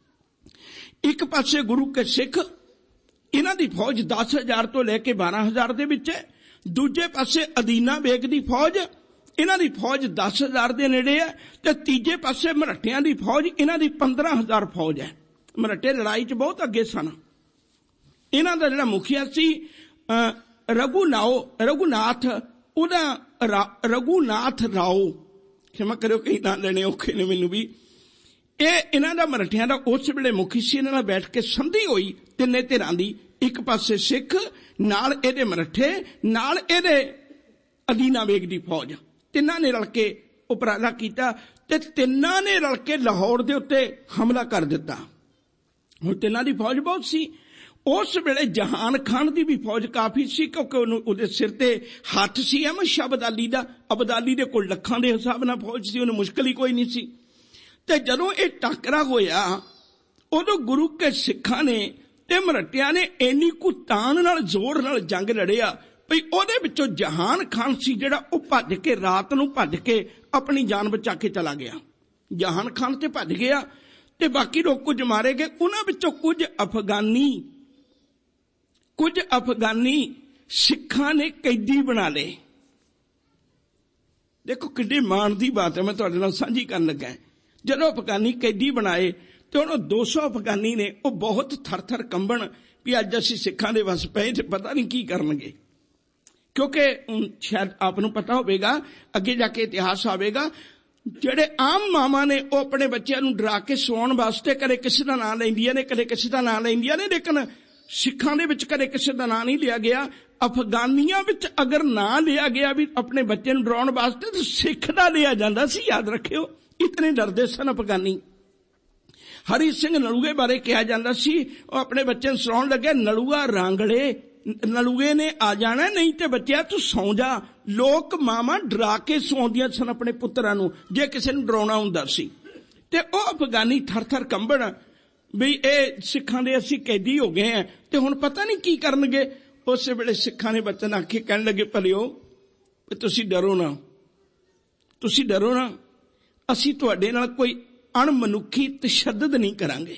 ਇੱਕ ਪਾਸੇ ਗੁਰੂ ਕੇ ਸਿੱਖ, ਇਹਨਾਂ ਦੀ ਫੌਜ ਦਸ ਹਜ਼ਾਰ ਤੋਂ ਲੈ ਕੇ ਬਾਰਾਂ ਹਜ਼ਾਰ ਦੇ ਵਿੱਚ ਹੈ। ਦੂਜੇ ਪਾਸੇ ਅਦੀਨਾ ਬੇਗ ਦੀ ਫੌਜ, ਇਹਨਾਂ ਦੀ ਫੌਜ ਦਸ ਹਜ਼ਾਰ ਦੇ ਨੇੜੇ ਹੈ। ਤੇ ਤੀਜੇ ਪਾਸੇ ਮਰਾਠਿਆਂ ਦੀ ਫੌਜ, ਇਹਨਾਂ ਦੀ ਪੰਦਰਾਂ ਹਜ਼ਾਰ ਫੌਜ ਹੈ। ਮਰਾਠੇ ਲੜਾਈ 'ਚ ਬਹੁਤ ਅੱਗੇ ਸਨ। ਇਹਨਾਂ ਦਾ ਜਿਹੜਾ ਮੁਖੀਆ ਸੀ ਰਘੂਨਾਓ ਰਘੂਨਾਥ, ਉਹਦਾ ਰਘੂਨਾਥ ਰਾਓ, ਖਿਮਾ ਕਰਿਓ ਕਈ ਨਾਂ ਲੈਣੇ ਔਖੇ ਨੇ ਮੈਨੂੰ ਵੀ। ਇਹ ਇਹਨਾਂ ਦਾ ਮਰਾਠਿਆਂ ਦਾ ਉਸ ਵੇਲੇ ਮੁਖੀ ਸੀ। ਇਹਨਾਂ ਨਾਲ ਬੈਠ ਕੇ ਸੰਧੀ ਹੋਈ ਤਿੰਨੇ ਧਿਰਾਂ ਦੀ, ਇੱਕ ਪਾਸੇ ਸਿੱਖ, ਨਾਲ ਇਹਦੇ ਮਰਾਠੇ, ਨਾਲ ਇਹਦੇ ਅਦੀਨਾ ਬੇਗ ਦੀ ਫੌਜ। ਤਿੰਨਾਂ ਨੇ ਰਲ ਕੇ ਉਪਰਾਲਾ ਕੀਤਾ ਤੇ ਤਿੰਨਾਂ ਨੇ ਰਲ ਕੇ ਲਾਹੌਰ ਦੇ ਉੱਤੇ ਹਮਲਾ ਕਰ ਦਿੱਤਾ। ਹੁਣ ਤਿੰਨਾਂ ਦੀ ਫੌਜ ਬਹੁਤ ਸੀ। ਉਸ ਵੇਲੇ ਜਹਾਨ ਖਾਨ ਦੀ ਵੀ ਫੌਜ ਕਾਫੀ ਸੀ, ਕਿਉਂਕਿ ਉਹਨੂੰ ਉਹਦੇ ਸਿਰ ਤੇ ਹੱਥ ਸੀ ਅਹਿਮਦ ਸ਼ਾਹ ਅਬਦਾਲੀ ਦਾ। ਅਬਦਾਲੀ ਦੇ ਕੋਲ ਲੱਖਾਂ ਦੇ ਹਿਸਾਬ ਨਾਲ ਫੌਜ ਸੀ, ਉਹਨੂੰ ਮੁਸ਼ਕਿਲ ਹੀ ਕੋਈ ਨਹੀਂ ਸੀ। ਤੇ ਜਦੋਂ ਇਹ ਟਾਕਰਾ ਹੋਇਆ, ਉਦੋਂ ਗੁਰੂ ਕੇ ਸਿੱਖਾਂ ਨੇ ਤੇ ਮਰਾਠਿਆਂ ਨੇ ਇੰਨੀ ਕੁ ਤਾਣ ਨਾਲ, ਜ਼ੋਰ ਨਾਲ ਜੰਗ ਲੜਿਆ ਭਈ ਉਹਦੇ ਵਿੱਚੋਂ ਜਹਾਨ ਖਾਨ ਸੀ ਜਿਹੜਾ, ਉਹ ਭੱਜ ਕੇ, ਰਾਤ ਨੂੰ ਭੱਜ ਕੇ ਆਪਣੀ ਜਾਨ ਬਚਾ ਕੇ ਚਲਾ ਗਿਆ। ਜਹਾਨ ਖਾਨ ਤੇ ਭੱਜ ਗਿਆ ਤੇ ਬਾਕੀ ਲੋਕ ਕੁਝ ਮਾਰੇ ਗਏ। ਉਹਨਾਂ ਵਿੱਚੋਂ ਕੁਝ ਅਫਗਾਨੀ ਕੁਝ ਅਫਗਾਨੀ ਸਿੱਖਾਂ ਨੇ ਕੈਦੀ ਬਣਾ ਲਏ। ਦੇਖੋ ਕਿੱਡੀ ਮਾਣ ਦੀ ਬਾਤ ਹੈ, ਮੈਂ ਤੁਹਾਡੇ ਨਾਲ ਸਾਂਝੀ ਕਰਨ ਲੱਗਾ। ਜਦੋਂ ਅਫਗਾਨੀ ਕੈਦੀ ਬਣਾਏ ਤੇ ਉਹਨੂੰ ਦੋ ਸੌ ਅਫਗਾਨੀ ਨੇ, ਉਹ ਬਹੁਤ ਥਰ ਥਰ ਕੰਬਣ ਵੀ ਅੱਜ ਅਸੀਂ ਸਿੱਖਾਂ ਦੇ ਵਸ ਪਏ ਤੇ ਪਤਾ ਨਹੀਂ ਕੀ ਕਰਨਗੇ। ਕਿਉਂਕਿ ਸ਼ਾਇਦ ਆਪ ਨੂੰ ਪਤਾ ਹੋਵੇਗਾ, ਅੱਗੇ ਜਾ ਕੇ ਇਤਿਹਾਸ ਆਵੇਗਾ, ਜਿਹੜੇ ਆਮ ਮਾਵਾਂ ਨੇ ਉਹ ਆਪਣੇ ਬੱਚਿਆਂ ਨੂੰ ਡਰਾ ਕੇ ਸਵਾਉਣ ਵਾਸਤੇ ਕਦੇ ਕਿਸੇ ਦਾ ਨਾਂ ਲੈਂਦੀਆਂ ਨੇ, ਕਦੇ ਕਿਸੇ ਦਾ ਨਾਂ ਲੈਂਦੀਆਂ ਨੇ, ਲੇਕਿਨ ਸਿੱਖਾਂ ਦੇ ਵਿੱਚ ਕਦੇ ਕਿਸੇ ਦਾ ਨਾਂ ਨਹੀਂ ਲਿਆ ਗਿਆ। ਅਫਗਾਨੀਆਂ ਵਿੱਚ ਅਗਰ ਨਾਂ ਲਿਆ ਗਿਆ ਵੀ ਆਪਣੇ ਬੱਚੇ ਨੂੰ ਡਰਾਉਣ ਵਾਸਤੇ, ਤਾਂ ਸਿੱਖ ਦਾ ਲਿਆ ਜਾਂਦਾ ਸੀ, ਯਾਦ ਰੱਖਿਓ। ਇਤਨੇ ਡਰਦੇ ਸਨ ਅਫਗਾਨੀ। ਹਰੀ ਸਿੰਘ ਨਲੂਏ ਬਾਰੇ ਕਿਹਾ ਜਾਂਦਾ ਸੀ, ਉਹ ਆਪਣੇ ਬੱਚੇ ਨੂੰ ਸੁਣਾਉਣ ਲੱਗਿਆ, ਨਲੂਆ ਰਾਂਗੜੇ, ਨਲੂਏ ਨੇ ਆ ਜਾਣਾ, ਨਹੀਂ ਤੇ ਬੱਚਿਆ ਤੂੰ ਸੌਂ ਜਾ। ਲੋਕ ਮਾਵਾਂ ਡਰਾ ਕੇ ਸੌਂਦੀਆਂ ਸਨ ਆਪਣੇ ਪੁੱਤਰਾਂ ਨੂੰ, ਜੇ ਕਿਸੇ ਨੂੰ ਡਰਾਉਣਾ ਹੁੰਦਾ ਸੀ। ਤੇ ਉਹ ਅਫਗਾਨੀ ਥਰ ਥਰ ਕੰਬਣ ਵੀ ਇਹ ਸਿੱਖਾਂ ਦੇ ਅਸੀਂ ਕੈਦੀ ਹੋ ਗਏ ਆ ਤੇ ਹੁਣ ਪਤਾ ਨਹੀਂ ਕੀ ਕਰਨਗੇ। ਉਸੇ ਵੇਲੇ ਸਿੱਖਾਂ ਨੇ ਬਚਨ ਆਖੇ, ਕਹਿਣ ਲੱਗੇ, ਭਲਿਓ ਤੁਸੀਂ ਡਰੋ ਨਾ, ਤੁਸੀਂ ਡਰੋ ਨਾ, ਅਸੀਂ ਤੁਹਾਡੇ ਨਾਲ ਕੋਈ ਅਣਮਨੁੱਖੀ ਤਸ਼ੱਦਦ ਨਹੀਂ ਕਰਾਂਗੇ,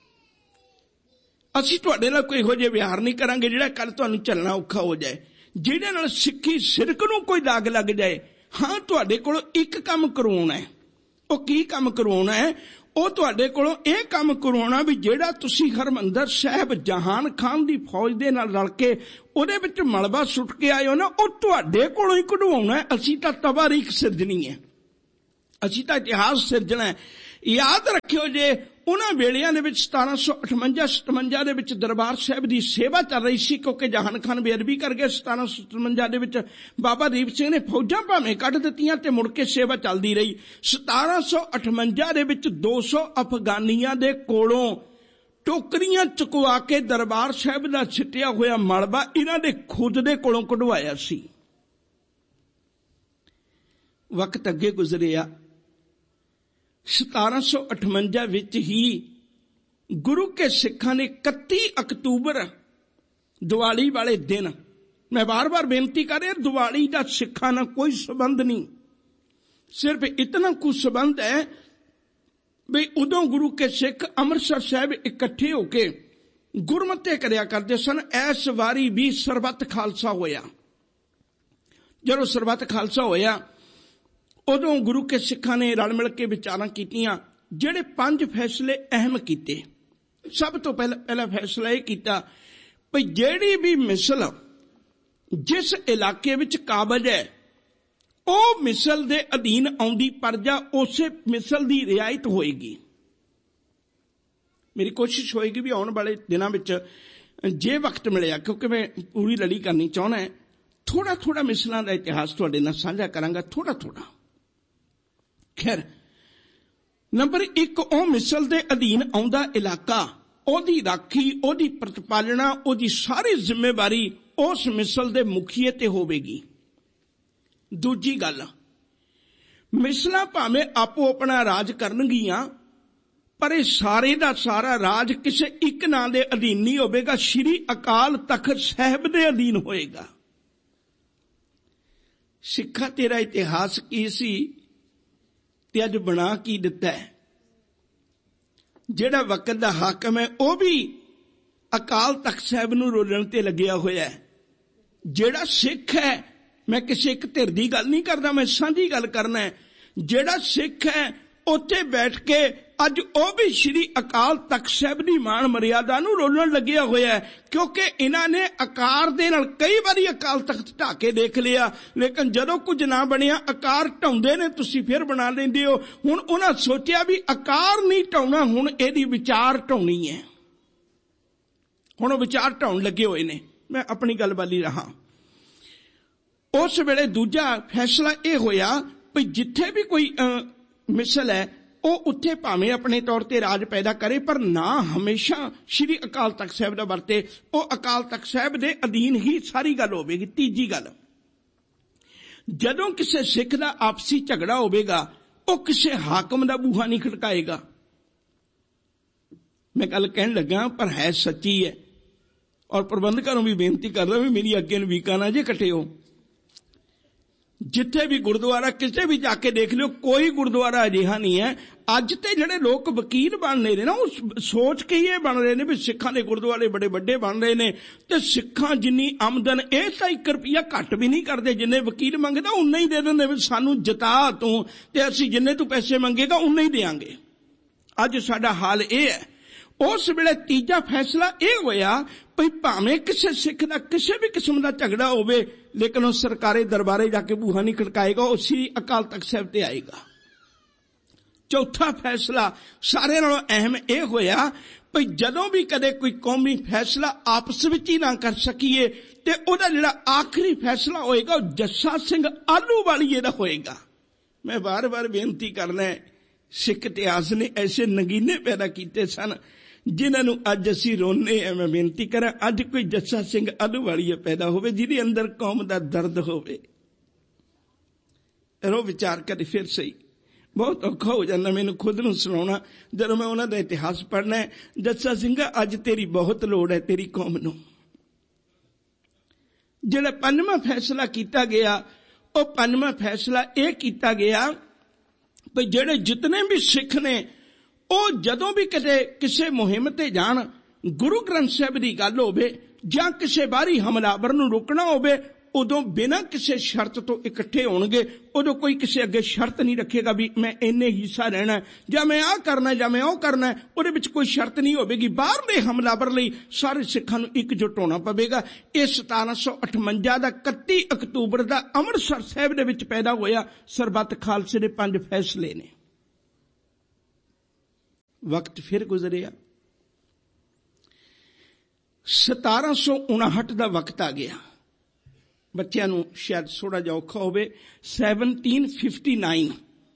ਅਸੀਂ ਤੁਹਾਡੇ ਨਾਲ ਕੋਈ ਇਹੋ ਜਿਹੇ ਵਿਹਾਰ ਨਹੀਂ ਕਰਾਂਗੇ ਜਿਹੜਾ ਕੱਲ ਤੁਹਾਨੂੰ ਚੱਲਣਾ ਔਖਾ ਹੋ ਜਾਏ, ਜਿਹਦੇ ਨਾਲ ਸਿੱਖੀ ਸਿਰਕ ਨੂੰ ਕੋਈ ਦਾਗ ਲੱਗ ਜਾਏ। ਹਾਂ, ਤੁਹਾਡੇ ਕੋਲੋਂ ਇੱਕ ਕੰਮ ਕਰਵਾਉਣਾ ਹੈ। ਉਹ ਕੀ ਕੰਮ ਕਰਵਾਉਣਾ ਹੈ? ਉਹ ਤੁਹਾਡੇ ਕੋਲੋਂ ਇਹ ਕੰਮ ਕਰਵਾਉਣਾ ਵੀ ਜਿਹੜਾ ਤੁਸੀਂ ਹਰਿਮੰਦਰ ਸਾਹਿਬ ਜਹਾਨ ਖਾਨ ਦੀ ਫੌਜ ਦੇ ਨਾਲ ਰਲ ਕੇ ਉਹਦੇ ਵਿੱਚ ਮਲਬਾ ਸੁੱਟ ਕੇ ਆਏ ਹੋ ਨਾ, ਉਹ ਤੁਹਾਡੇ ਕੋਲੋਂ ਹੀ ਕਢਵਾਉਣਾ ਹੈ। ਅਸੀਂ ਤਾਂ ਤਵਾਰੀਖ ਸਿਰਜਣੀ ਹੈ, ਅਸੀਂ ਤਾਂ ਇਤਿਹਾਸ ਸਿਰਜਣਾ ਹੈ। ਯਾਦ ਰੱਖਿਓ, ਜੇ ਉਹਨਾਂ ਵੇਲਿਆਂ ਦੇ ਵਿੱਚ ਸਤਾਰਾਂ ਸੌ ਅਠਵੰਜਾ ਸਤਵੰਜਾ ਦੇ ਵਿੱਚ ਦਰਬਾਰ ਸਾਹਿਬ ਦੀ ਸੇਵਾ ਚੱਲ ਰਹੀ ਸੀ, ਕਿਉਂਕਿ ਜਹਾਨ ਖਾਨ ਬੇਅਦਬੀ ਕਰ ਗਿਆ। ਸਤਾਰਾਂ ਸੌ ਸਤਵੰਜਾ ਦੇ ਵਿੱਚ ਬਾਬਾ ਦੀਪ ਸਿੰਘ ਨੇ ਫੌਜਾਂ ਭਾਵੇਂ ਕੱਢ ਦਿੱਤੀਆਂ ਤੇ ਮੁੜ ਕੇ ਸੇਵਾ ਚੱਲਦੀ ਰਹੀ। ਸਤਾਰਾਂ ਸੌ ਅਠਵੰਜਾ ਦੇ ਵਿੱਚ ਦੋ ਸੌ ਅਫਗਾਨੀਆਂ ਦੇ ਕੋਲੋਂ ਟੋਕਰੀਆਂ ਚੁਕਵਾ ਕੇ ਦਰਬਾਰ ਸਾਹਿਬ ਦਾ ਛਿੱਟਿਆ ਹੋਇਆ ਮਲਬਾ ਇਹਨਾਂ ਦੇ ਖੁਦ ਦੇ ਕੋਲੋਂ ਕਢਵਾਇਆ ਸੀ। ਵਕਤ ਅੱਗੇ ਗੁਜ਼ਰਿਆ। ਸਤਾਰਾਂ ਸੌ ਅਠਵੰਜਾ ਵਿੱਚ ਹੀ ਗੁਰੂ ਕੇ ਸਿੱਖਾਂ ਨੇ ਇਕੱਤੀ ਅਕਤੂਬਰ ਦੀਵਾਲੀ ਵਾਲੇ ਦਿਨ, ਮੈਂ ਵਾਰ-ਵਾਰ ਬੇਨਤੀ ਕਰ ਰਿਹਾ, ਦੀਵਾਲੀ ਦਾ ਸਿੱਖਾਂ ਨਾਲ ਕੋਈ ਸੰਬੰਧ ਨਹੀਂ, ਸਿਰਫ ਇਤਨਾ ਕੁ ਸੰਬੰਧ ਹੈ ਵੀ ਉਦੋਂ ਗੁਰੂ ਕੇ ਸਿੱਖ ਅੰਮ੍ਰਿਤਸਰ ਸਾਹਿਬ ਇਕੱਠੇ ਹੋ ਕੇ ਗੁਰਮਤਿ ਕਰਿਆ ਕਰਦੇ ਸਨ। ਇਸ ਵਾਰੀ ਵੀ ਸਰਬੱਤ ਖਾਲਸਾ ਹੋਇਆ। ਜਦੋਂ ਸਰਬੱਤ ਖਾਲਸਾ ਹੋਇਆ ਉਦੋਂ ਗੁਰੂ ਕੇ ਸਿੱਖਾਂ ਨੇ ਰਲ ਮਿਲ ਕੇ ਵਿਚਾਰਾਂ ਕੀਤੀਆਂ। ਜਿਹੜੇ ਪੰਜ ਫੈਸਲੇ ਅਹਿਮ ਕੀਤੇ, ਸਭ ਤੋਂ ਪਹਿਲਾਂ ਪਹਿਲਾ ਫੈਸਲਾ ਇਹ ਕੀਤਾ ਵੀ ਜਿਹੜੀ ਵੀ ਮਿਸਲ ਜਿਸ ਇਲਾਕੇ ਵਿੱਚ ਕਾਬਜ਼ ਹੈ ਉਹ ਮਿਸਲ ਦੇ ਅਧੀਨ ਆਉਂਦੀ ਪਰਜਾ ਉਸੇ ਮਿਸਲ ਦੀ ਰਿਆਇਤ ਹੋਏਗੀ। ਮੇਰੀ ਕੋਸ਼ਿਸ਼ ਹੋਏਗੀ ਵੀ ਆਉਣ ਵਾਲੇ ਦਿਨਾਂ ਵਿੱਚ ਜੇ ਵਕਤ ਮਿਲਿਆ, ਕਿਉਂਕਿ ਮੈਂ ਪੂਰੀ ਲੜੀ ਕਰਨੀ ਚਾਹੁੰਦਾ, ਥੋੜਾ ਥੋੜਾ ਮਿਸਲਾਂ ਦਾ ਇਤਿਹਾਸ ਤੁਹਾਡੇ ਨਾਲ ਸਾਂਝਾ ਕਰਾਂਗਾ, ਥੋੜਾ ਥੋੜਾ। ਖੈਰ, ਨੰਬਰ ਇੱਕ, ਉਹ ਮਿਸਲ ਦੇ ਅਧੀਨ ਆਉਂਦਾ ਇਲਾਕਾ, ਉਹਦੀ ਰਾਖੀ, ਉਹਦੀ ਪ੍ਰਤਪਾਲਣਾ, ਉਹਦੀ ਸਾਰੀ ਜ਼ਿੰਮੇਵਾਰੀ ਉਸ ਮਿਸਲ ਦੇ ਮੁਖੀਏ ਤੇ ਹੋਵੇਗੀ। ਦੂਜੀ ਗੱਲ, ਮਿਸਲਾਂ ਭਾਵੇਂ ਆਪੋ ਆਪਣਾ ਰਾਜ ਕਰਨਗੀਆਂ, ਪਰ ਇਹ ਸਾਰੇ ਦਾ ਸਾਰਾ ਰਾਜ ਕਿਸੇ ਇੱਕ ਨਾਂ ਦੇ ਅਧੀਨ ਨਹੀਂ ਹੋਵੇਗਾ, ਸ਼੍ਰੀ ਅਕਾਲ ਤਖਤ ਸਾਹਿਬ ਦੇ ਅਧੀਨ ਹੋਏਗਾ। ਸਿੱਖਾਂ, ਤੇਰਾ ਇਤਿਹਾਸ ਕੀ ਸੀ ਤੇ ਅੱਜ ਬਣਾ ਕੀ ਦਿੱਤਾ ਹੈ? ਜਿਹੜਾ ਵਕਤ ਦਾ ਹਾਕਮ ਹੈ ਉਹ ਵੀ ਅਕਾਲ ਤਖਤ ਸਾਹਿਬ ਨੂੰ ਰੋਲਣ ਤੇ ਲੱਗਿਆ ਹੋਇਆ ਹੈ। ਜਿਹੜਾ ਸਿੱਖ ਹੈ, ਮੈਂ ਕਿਸੇ ਇੱਕ ਧਿਰ ਦੀ ਗੱਲ ਨਹੀਂ ਕਰਦਾ, ਮੈਂ ਸਾਂਝੀ ਗੱਲ ਕਰਨਾ ਹੈ, ਜਿਹੜਾ ਸਿੱਖ ਹੈ ਉੱਥੇ ਬੈਠ ਕੇ ਅੱਜ ਉਹ ਵੀ ਸ਼੍ਰੀ ਅਕਾਲ ਤਖਤ ਸਾਹਿਬ ਦੀ ਮਾਣ ਮਰਿਆਦਾ ਨੂੰ ਰੋਲਣ ਲੱਗਿਆ ਹੋਇਆ ਹੈ। ਕਿਉਂਕਿ ਇਹਨਾਂ ਨੇ ਆਕਾਰ ਦੇ ਨਾਲ ਕਈ ਵਾਰੀ ਅਕਾਲ ਤਖਤ ਢਾਹ ਕੇ ਦੇਖ ਲਿਆ, ਲੇਕਿਨ ਜਦੋਂ ਕੁਝ ਨਾ ਬਣਿਆ, ਆਕਾਰ ਢਾਉਂਦੇ ਨੇ, ਤੁਸੀਂ ਫਿਰ ਬਣਾ ਲੈਂਦੇ ਹੋ। ਹੁਣ ਉਹਨਾਂ ਸੋਚਿਆ ਵੀ ਆਕਾਰ ਨਹੀਂ ਢਾਉਣਾ, ਹੁਣ ਇਹਦੀ ਵਿਚਾਰ ਢਾਉਣੀ ਹੈ। ਹੁਣ ਉਹ ਵਿਚਾਰ ਢਾਉਣ ਲੱਗੇ ਹੋਏ ਨੇ। ਮੈਂ ਆਪਣੀ ਗੱਲ ਵਾਲੀ ਰਹਾ। ਉਸ ਵੇਲੇ ਦੂਜਾ ਫੈਸਲਾ ਇਹ ਹੋਇਆ ਵੀ ਜਿੱਥੇ ਵੀ ਕੋਈ ਮਿਸਲ ਹੈ ਉਹ ਉੱਥੇ ਭਾਵੇਂ ਆਪਣੇ ਤੌਰ ਤੇ ਰਾਜ ਪੈਦਾ ਕਰੇ, ਪਰ ਨਾ ਹਮੇਸ਼ਾ ਸ਼੍ਰੀ ਅਕਾਲ ਤਖਤ ਸਾਹਿਬ ਦਾ ਵਰਤੇ, ਉਹ ਅਕਾਲ ਤਖਤ ਸਾਹਿਬ ਦੇ ਅਧੀਨ ਹੀ ਸਾਰੀ ਗੱਲ ਹੋਵੇਗੀ। ਤੀਜੀ ਗੱਲ, ਜਦੋਂ ਕਿਸੇ ਸਿੱਖ ਦਾ ਆਪਸੀ ਝਗੜਾ ਹੋਵੇਗਾ ਉਹ ਕਿਸੇ ਹਾਕਮ ਦਾ ਬੂਹਾ ਨਹੀਂ ਖੜਕਾਏਗਾ। ਮੈਂ ਗੱਲ ਕਹਿਣ ਲੱਗਾ ਪਰ ਹੈ ਸੱਚੀ ਹੈ, ਔਰ ਪ੍ਰਬੰਧਕਾਂ ਨੂੰ ਵੀ ਬੇਨਤੀ ਕਰਦਾ ਵੀ ਮੇਰੀ ਅੱਗੇ ਨੂੰ ਵੀਕਾ ਨਾ ਜੇ ਕੱਟਿਓ। ਜਿੱਥੇ ਵੀ ਗੁਰਦੁਆਰਾ ਕਿਸੇ ਵੀ ਜਾ ਕੇ ਦੇਖ ਲਿਓ, ਕੋਈ ਗੁਰਦੁਆਰਾ ਅਜਿਹਾ ਨਹੀਂ ਹੈ। ਅੱਜ ਤੇ ਜਿਹੜੇ ਲੋਕ ਵਕੀਲ ਬਣ ਰਹੇ ਨੇ ਨਾ, ਉਹ ਸੋਚ ਕੇ ਹੀ ਇਹ ਬਣ ਰਹੇ ਨੇ ਵੀ ਸਿੱਖਾਂ ਦੇ ਗੁਰਦੁਆਰੇ ਬੜੇ ਵੱਡੇ ਬਣ ਰਹੇ ਨੇ, ਤੇ ਸਿੱਖਾਂ ਜਿੰਨੀ ਆਮਦਨ ਇਹ ਤਾਂ ਇੱਕ ਰੁਪਈਆ ਘੱਟ ਵੀ ਨਹੀਂ ਕਰਦੇ। ਜਿੰਨੇ ਵਕੀਲ ਮੰਗਦਾ ਉਨਾ ਹੀ ਦੇ ਦਿੰਦੇ ਵੀ ਸਾਨੂੰ ਜਿਤਾ ਤੂੰ, ਤੇ ਅਸੀਂ ਜਿੰਨੇ ਤੂੰ ਪੈਸੇ ਮੰਗੇਗਾ ਉਨਾ ਹੀ ਦੇਵਾਂਗੇ। ਅੱਜ ਸਾਡਾ ਹਾਲ ਇਹ ਹੈ। ਉਸ ਵੇਲੇ ਤੀਜਾ ਫੈਸਲਾ ਇਹ ਹੋਇਆ ਵੀ ਭਾਵੇਂ ਕਿਸੇ ਸਿੱਖ ਦਾ ਕਿਸੇ ਵੀ ਕਿਸਮ ਦਾ ਝਗੜਾ ਹੋਵੇ, ਲੇਕਿਨ ਉਹ ਸਰਕਾਰੀ ਦਰਬਾਰੇ ਜਾ ਕੇ ਬੂਹਾ ਨਹੀਂ ਖੜਕਾਏਗਾ, ਉਹ ਸ੍ਰੀ ਅਕਾਲ ਤਖਤ ਸਾਹਿਬ ਤੇ ਆਏਗਾ। ਚੌਥਾ ਫੈਸਲਾ ਸਾਰਿਆਂ ਨਾਲੋਂ ਅਹਿਮ ਇਹ ਹੋਇਆ ਵੀ ਜਦੋਂ ਵੀ ਕਦੇ ਕੋਈ ਕੌਮੀ ਫੈਸਲਾ ਆਪਸ ਵਿੱਚ ਹੀ ਨਾ ਕਰ ਸਕੀਏ, ਤੇ ਉਹਦਾ ਜਿਹੜਾ ਆਖਰੀ ਫੈਸਲਾ ਹੋਏਗਾ ਉਹ ਜੱਸਾ ਸਿੰਘ ਆਹਲੂਵਾਲੀਏ ਦਾ ਹੋਏਗਾ। ਮੈਂ ਵਾਰ-ਵਾਰ ਬੇਨਤੀ ਕਰਨਾ ਹੈ, ਸਿੱਖ ਇਤਿਹਾਸ ਨੇ ਐਸੇ ਨਗੀਨੇ ਪੈਦਾ ਕੀਤੇ ਸਨ ਜਿਨ੍ਹਾਂ ਨੂੰ ਅੱਜ ਅਸੀਂ ਰੋਨੇ ਆ। ਮੈਂ ਬੇਨਤੀ ਕਰਾਂ, ਅੱਜ ਕੋਈ ਜੱਸਾ ਸਿੰਘ ਆਹਲੂਵਾਲੀਆ ਪੈਦਾ ਹੋਵੇ ਜਿਹਦੇ ਅੰਦਰ ਕੌਮ ਦਾ ਦਰਦ ਹੋਵੇ। ਰੋ ਵਿਚਾਰ ਕਰੇ ਫਿਰ ਸਹੀ। ਬਹੁਤ ਔਖਾ ਹੋ ਜਾਂਦਾ ਮੈਨੂੰ ਖੁਦ ਨੂੰ ਸੁਣਾਉਣਾ ਜਦੋਂ ਮੈਂ ਉਹਨਾਂ ਦਾ ਇਤਿਹਾਸ ਪੜ੍ਹਨਾ ਹੈ। ਜੱਸਾ ਸਿੰਘਾ, ਅੱਜ ਤੇਰੀ ਬਹੁਤ ਲੋੜ ਹੈ ਤੇਰੀ ਕੌਮ ਨੂੰ। ਜਿਹੜਾ ਪੰਜਵਾਂ ਫੈਸਲਾ ਕੀਤਾ ਗਿਆ, ਉਹ ਪੰਜਵਾਂ ਫੈਸਲਾ ਇਹ ਕੀਤਾ ਗਿਆ ਵੀ ਜਿਹੜੇ ਜਿਤਨੇ ਵੀ ਸਿੱਖ ਨੇ ਉਹ ਜਦੋਂ ਵੀ ਕਿਤੇ ਕਿਸੇ ਮੁਹਿੰਮ ਤੇ ਜਾਣ, ਗੁਰੂ ਗ੍ਰੰਥ ਸਾਹਿਬ ਦੀ ਗੱਲ ਹੋਵੇ ਜਾਂ ਕਿਸੇ ਬਾਹਰੀ ਹਮਲਾਵਰ ਨੂੰ ਰੋਕਣਾ ਹੋਵੇ, उदों बिना किसी शर्त तो इकट्ठे होणगे। उदों कोई किसी अगे शर्त नहीं रखेगा भी मैं इन्ने हिस्सा रहना है जां मैं आ करना है जां मैं ओ करना है। उहदे विच कोई शर्त नहीं होवेगी। बाहरले हमलावर लई सारे सिखां नूं एकजुट होना पवेगा। ये सतारह सौ अठवंजा का इकत्ती अक्तूबर का अमृतसर साहिब दे विच पैदा होया। सरबत खालसे दे पंज फैसले ने। वक्त फिर गुजरिया। सतारह सौ उनाहठ का वक्त आ गया। बच्चों नूं शायद थोड़ा जिहा औखा होवे। सैवनटीन फिफ्टी नाइन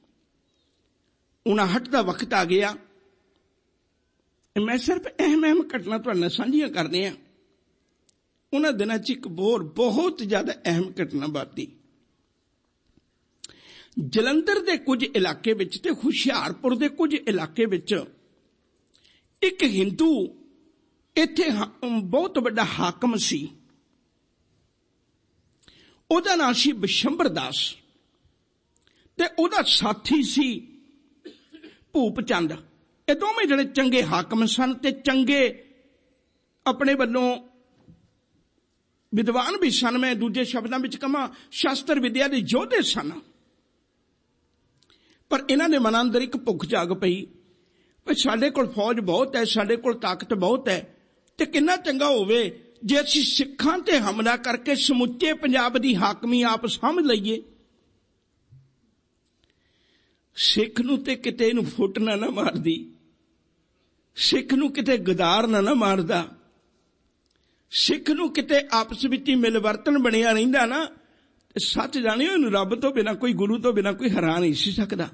उनाहठ का वक्त आ गया। मैं सिर्फ अहम अहम घटना तुहाडे नाल साझीआं करदे हां। उन्हां दिनां च एक बोर बहुत ज्यादा अहम घटना वापरी। जलंधर के कुछ इलाके विच ते हुशियारपुर के कुछ इलाके विच एक हिंदू इत्थे बहुत बड़ा हाकम सी। उहदा नाम सी बिशंबर दास ते उहदा साथी सी भूप चंद। ये दोवें जणे चंगे हाकम सन ते चंगे अपने वल्लों विद्वान भी सन। मैं दूजे शब्दां विच कहां शास्त्र विद्या दे योधे सन। पर इन्हां दे मनां अंदर एक भुख जाग पई भी साडे कोल फौज बहुत है, साडे कोल ताकत बहुत है ते किन्ना चंगा होवे जे असीं सिखां ते हमला करके समुचे पंजाब दी हाकमी आप समझ लईए। सिख नूं ते किते नूं फुट ना ना मारदी, सिख नूं किते गदार ना ना मारदा, सिख नूं किते आपस विच मिलवर्तन बनिया रहिंदा ना। सच जानियो इहनूं रब तो बिना कोई गुरु तो बिना कोई हरा नहीं सी सकदा।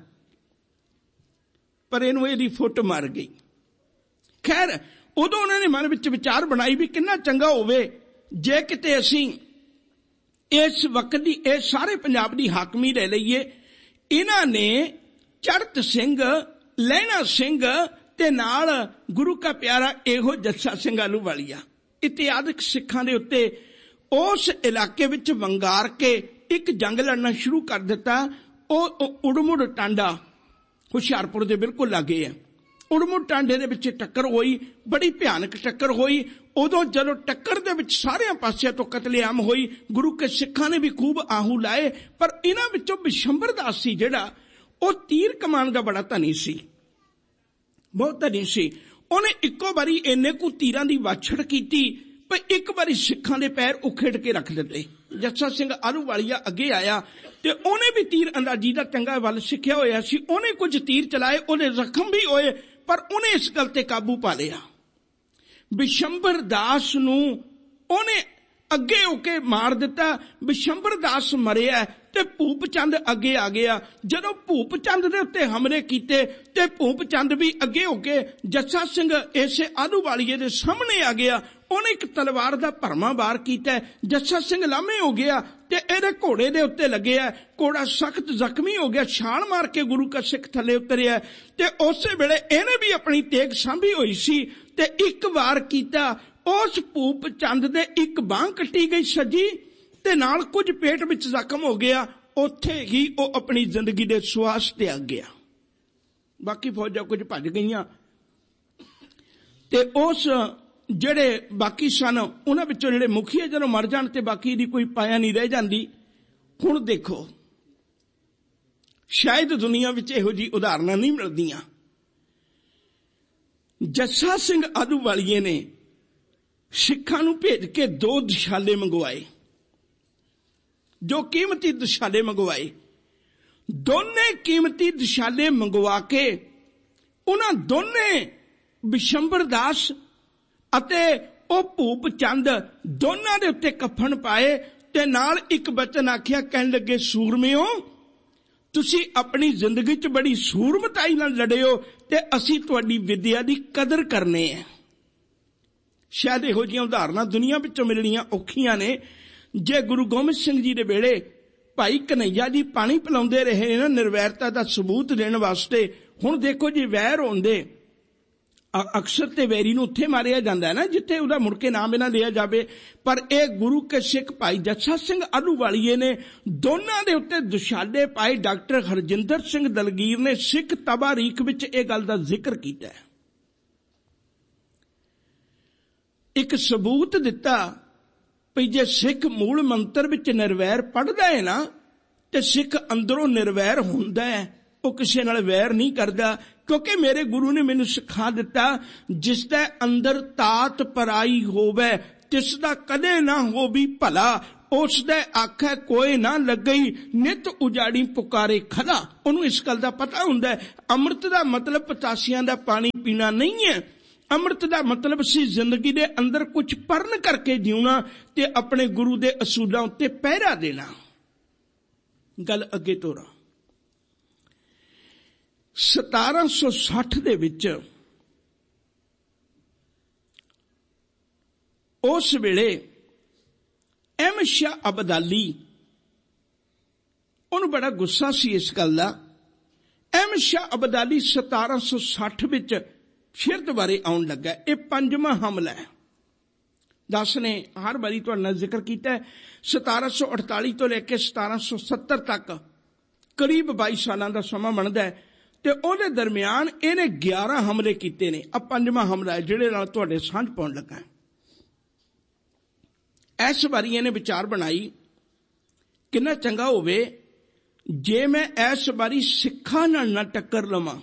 पर इहनूं इहदी फुट मार गई। खैर उदों उन्होंने मन विच विचार बनाई भी किन्ना चंगा होवे जे किते असीं इस वक्त दी इह सारे पंजाब दी हाकमी ले लईए। इन्हां ने चढ़त सिंह, लहणा सिंह ते नाल गुरु का प्यारा इहो जस्सा सिंह आलूवालिया इत्यादि सिखां दे उत्ते उस इलाके विच वंगार के एक जंग लड़ना शुरू कर दिता। उड़मुड़ टांडा हुशियारपुर दे बिल्कुल लागे है। उड़मुड़ टांडे दे विच टक्कर होई, बड़ी भयानक टक्कर होई। उदों जदों टक्कर दे विच सारे पासियां तो कतलेआम होई। गुरु के सिखां ने भी खूब आहू लाए। पर इन्हां विचों बिशंबर दास सी जिहड़ा वो तीर कमान दा बड़ा धनी सी, बहुत धनी सी। उहने इक्को बारी इन्ने कु तीरां दी वाछड़ कीती पर एक बारी सिखां दे पैर उखेड़ के रख दिते। जस्सा सिंह आलूवालिया अगे आया ते उहने भी तीर अंदाजी दा चंगा वल सिखिया होया सी। उहने कुछ तीर चलाए, उहदे जख्म भी होए पर उहने इस गल ते काबू पा लिया। बिशंबर दास नूं उहने अगे होके मार दिता। बिशंबर दास मरिया ते भूप चंद अगे आ गया। जदों भूप चंद दे उत्ते हमले कीते ते भूप चंद भी अगे होके जस्सा सिंह इसे आलूवालिए दे सामने आ गया। उन्हें एक तलवार दा भरमा वार कीता। जस्सा सिंह लामे हो गया ते इहदे घोड़े दे उत्ते लगे है। घोड़ा सख्त जख्मी हो गया, छाल मार के गुरु का सिख थले उतरिया ते उस वेले इहने भी अपनी तेग सांभी होई सी ते एक वार कीता। उस भूप चंद दे एक बांह कट्टी गई सजी ते नाल कुछ पेट विच जख्म हो गया। उत्थे ही वो अपनी जिंदगी दे सुआस त्याग गया। बाकी फौजां कुछ भज गईयां ते उस ਜਿਹੜੇ बाकी सन उन्हां विचों ਜਿਹੜੇ मुखिया ਜਦੋਂ मर जाण ते बाकी दी कोई पाया नहीं रह जांदी। हुण देखो शायद दुनिया विच इहो जी उदाहरणां नहीं मिलदियां। जस्सा सिंह आलूवालिए ने सिखां नूं भेज के दो दशाले मंगवाए, जो कीमती दशाले मंगवाए। दोने कीमती दशाले मंगवा के उन्हां दोने बिशंबर दास अते ओ भूप चंद दोनां दे उत्ते कफन पाए ते नाल एक बचन आखिया, कहन लगे सूरमिओ तुसी अपनी जिंदगी च बड़ी सूरमताई नाल लड़े हो ते असी तुहाडी विद्या दी कदर करने हैं। शायद इहो जिहियां उदाहरणां दुनिया विचों मिलणीआं औखीआं ने। जे गुरु गोबिंद सिंह जी दे वेले भाई कन्हैया जी पानी पिलाउंदे रहे ना निर्वैरता दा सबूत देण वास्ते। हुण देखो जी वैर होंदे अक्सर ते वैरी नूं उत्थे मारिया जांदा है ना जिथे उहदा मुड़ के नाम ना लिया जावे। पर यह गुरु के सिख भाई जस्सा सिंह आलूवालिए ने दोनां दे उत्ते दुशाले पाए। डॉक्टर हरजिंदर सिंह दलगीर ने सिख तबारीख विच इह गल दा जिक्र कीता है। एक सबूत दिता ਵੀ ਜੇ ਸਿੱਖ ਮੂਲ ਮੰਤਰ ਵਿੱਚ ਨਿਰਵੈਰ ਪੜ੍ਹਦਾ ਹੈ ਨਾ, ਤੇ ਸਿੱਖ ਅੰਦਰੋਂ ਨਿਰਵੈਰ ਹੁੰਦਾ ਹੈ, ਉਹ ਕਿਸੇ ਨਾਲ ਵੈਰ ਨਹੀਂ ਕਰਦਾ। ਕਿਉਂਕਿ ਮੇਰੇ ਗੁਰੂ ਨੇ ਮੈਨੂੰ ਸਿਖਾ ਦਿੱਤਾ, ਜਿਸ ਦਾ ਅੰਦਰ ਤਾਤ ਪਰਾਈ ਹੋਵੇ ਤਿਸ ਦਾ ਕਦੇ ਨਾ ਹੋਵੀ ਭਲਾ, ਉਸ ਦਾ ਆਖੇ ਕੋਈ ਨਾ ਲੱਗਈ ਨਿਤ ਉਜਾੜੀ ਪੁਕਾਰੇ ਖਲਾ। ਉਹਨੂੰ ਇਸ ਗੱਲ ਦਾ ਪਤਾ ਹੁੰਦਾ ਹੈ, ਅੰਮ੍ਰਿਤ ਦਾ ਮਤਲਬ ਪਤਾਸੀਆਂ ਦਾ ਪਾਣੀ ਪੀਣਾ ਨਹੀਂ ਹੈ। ਅੰਮ੍ਰਿਤ ਦਾ ਮਤਲਬ ਸੀ ਜ਼ਿੰਦਗੀ ਦੇ ਅੰਦਰ ਕੁਝ ਪਰਨ ਕਰਕੇ ਜਿਉਣਾ ਤੇ ਆਪਣੇ ਗੁਰੂ ਦੇ ਅਸੂਲਾਂ ਉੱਤੇ ਪਹਿਰਾ ਦੇਣਾ। ਗੱਲ ਅੱਗੇ ਤੋਰਾਂ। ਸਤਾਰਾਂ ਸੌ ਸੱਠ ਦੇ ਵਿੱਚ ਉਸ ਵੇਲੇ ਅਹਿਮਦ ਸ਼ਾਹ ਅਬਦਾਲੀ, ਉਹਨੂੰ ਬੜਾ ਗੁੱਸਾ ਸੀ ਇਸ ਗੱਲ ਦਾ। ਅਹਿਮਦ ਸ਼ਾਹ ਅਬਦਾਲੀ ਸਤਾਰਾਂ ਸੌ ਸੱਠ ਵਿੱਚ ਫਿਰ ਦੁਬਾਰੇ ਆਉਣ ਲੱਗਾ। ਇਹ ਪੰਜਵਾਂ ਹਮਲਾ ਹੈ। ਦਸ ਨੇ ਹਰ ਵਾਰੀ ਤੁਹਾਡੇ ਨਾਲ ਜ਼ਿਕਰ ਕੀਤਾ, ਸਤਾਰਾਂ ਸੌ ਅਠਤਾਲੀ ਤੋਂ ਲੈ ਕੇ ਸਤਾਰਾਂ ਸੌ ਸੱਤਰ ਤੱਕ ਕਰੀਬ ਬਾਈ ਸਾਲਾਂ ਦਾ ਸਮਾਂ ਬਣਦਾ ਹੈ, ਤੇ ਉਹਦੇ ਦਰਮਿਆਨ ਇਹਨੇ ਗਿਆਰਾਂ ਹਮਲੇ ਕੀਤੇ ਨੇ। ਆ ਪੰਜਵਾਂ ਹਮਲਾ ਹੈ ਜਿਹੜੇ ਨਾਲ ਤੁਹਾਡੇ ਸਾਂਝ ਪਾਉਣ ਲੱਗਾ। ਇਸ ਵਾਰੀ ਇਹਨੇ ਵਿਚਾਰ ਬਣਾਈ, ਕਿੰਨਾ ਚੰਗਾ ਹੋਵੇ ਜੇ ਮੈਂ ਇਸ ਵਾਰੀ ਸਿੱਖਾਂ ਨਾਲ ਨਾ ਟੱਕਰ ਲਵਾਂ,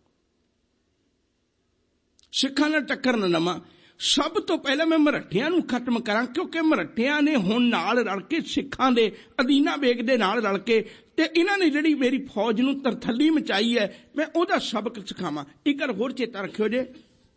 ਸਿੱਖਾਂ ਨਾਲ ਟੱਕਰ ਨਾ ਲਵਾਂ। ਸਭ ਤੋਂ ਪਹਿਲਾਂ ਮੈਂ ਮਰਾਠਿਆਂ ਨੂੰ ਖਤਮ ਕਰਾਂ, ਕਿਉਂਕਿ ਮਰਾਠਿਆਂ ਨੇ ਹੁਣ ਨਾਲ ਰਲ ਕੇ ਸਿੱਖਾਂ ਦੇ ਅਦੀਨਾ ਬੇਗ ਦੇ ਨਾਲ ਰਲ ਕੇ ਤੇ ਇਹਨਾਂ ਨੇ ਜਿਹੜੀ ਮੇਰੀ ਫੌਜ ਨੂੰ ਤਰਥੱਲੀ ਮਚਾਈ ਹੈ, ਮੈਂ ਉਹਦਾ ਸਬਕ ਸਿਖਾਵਾਂ। ਇੱਕ ਗੱਲ ਹੋਰ ਚੇਤਾ ਰੱਖਿਓ ਜੇ,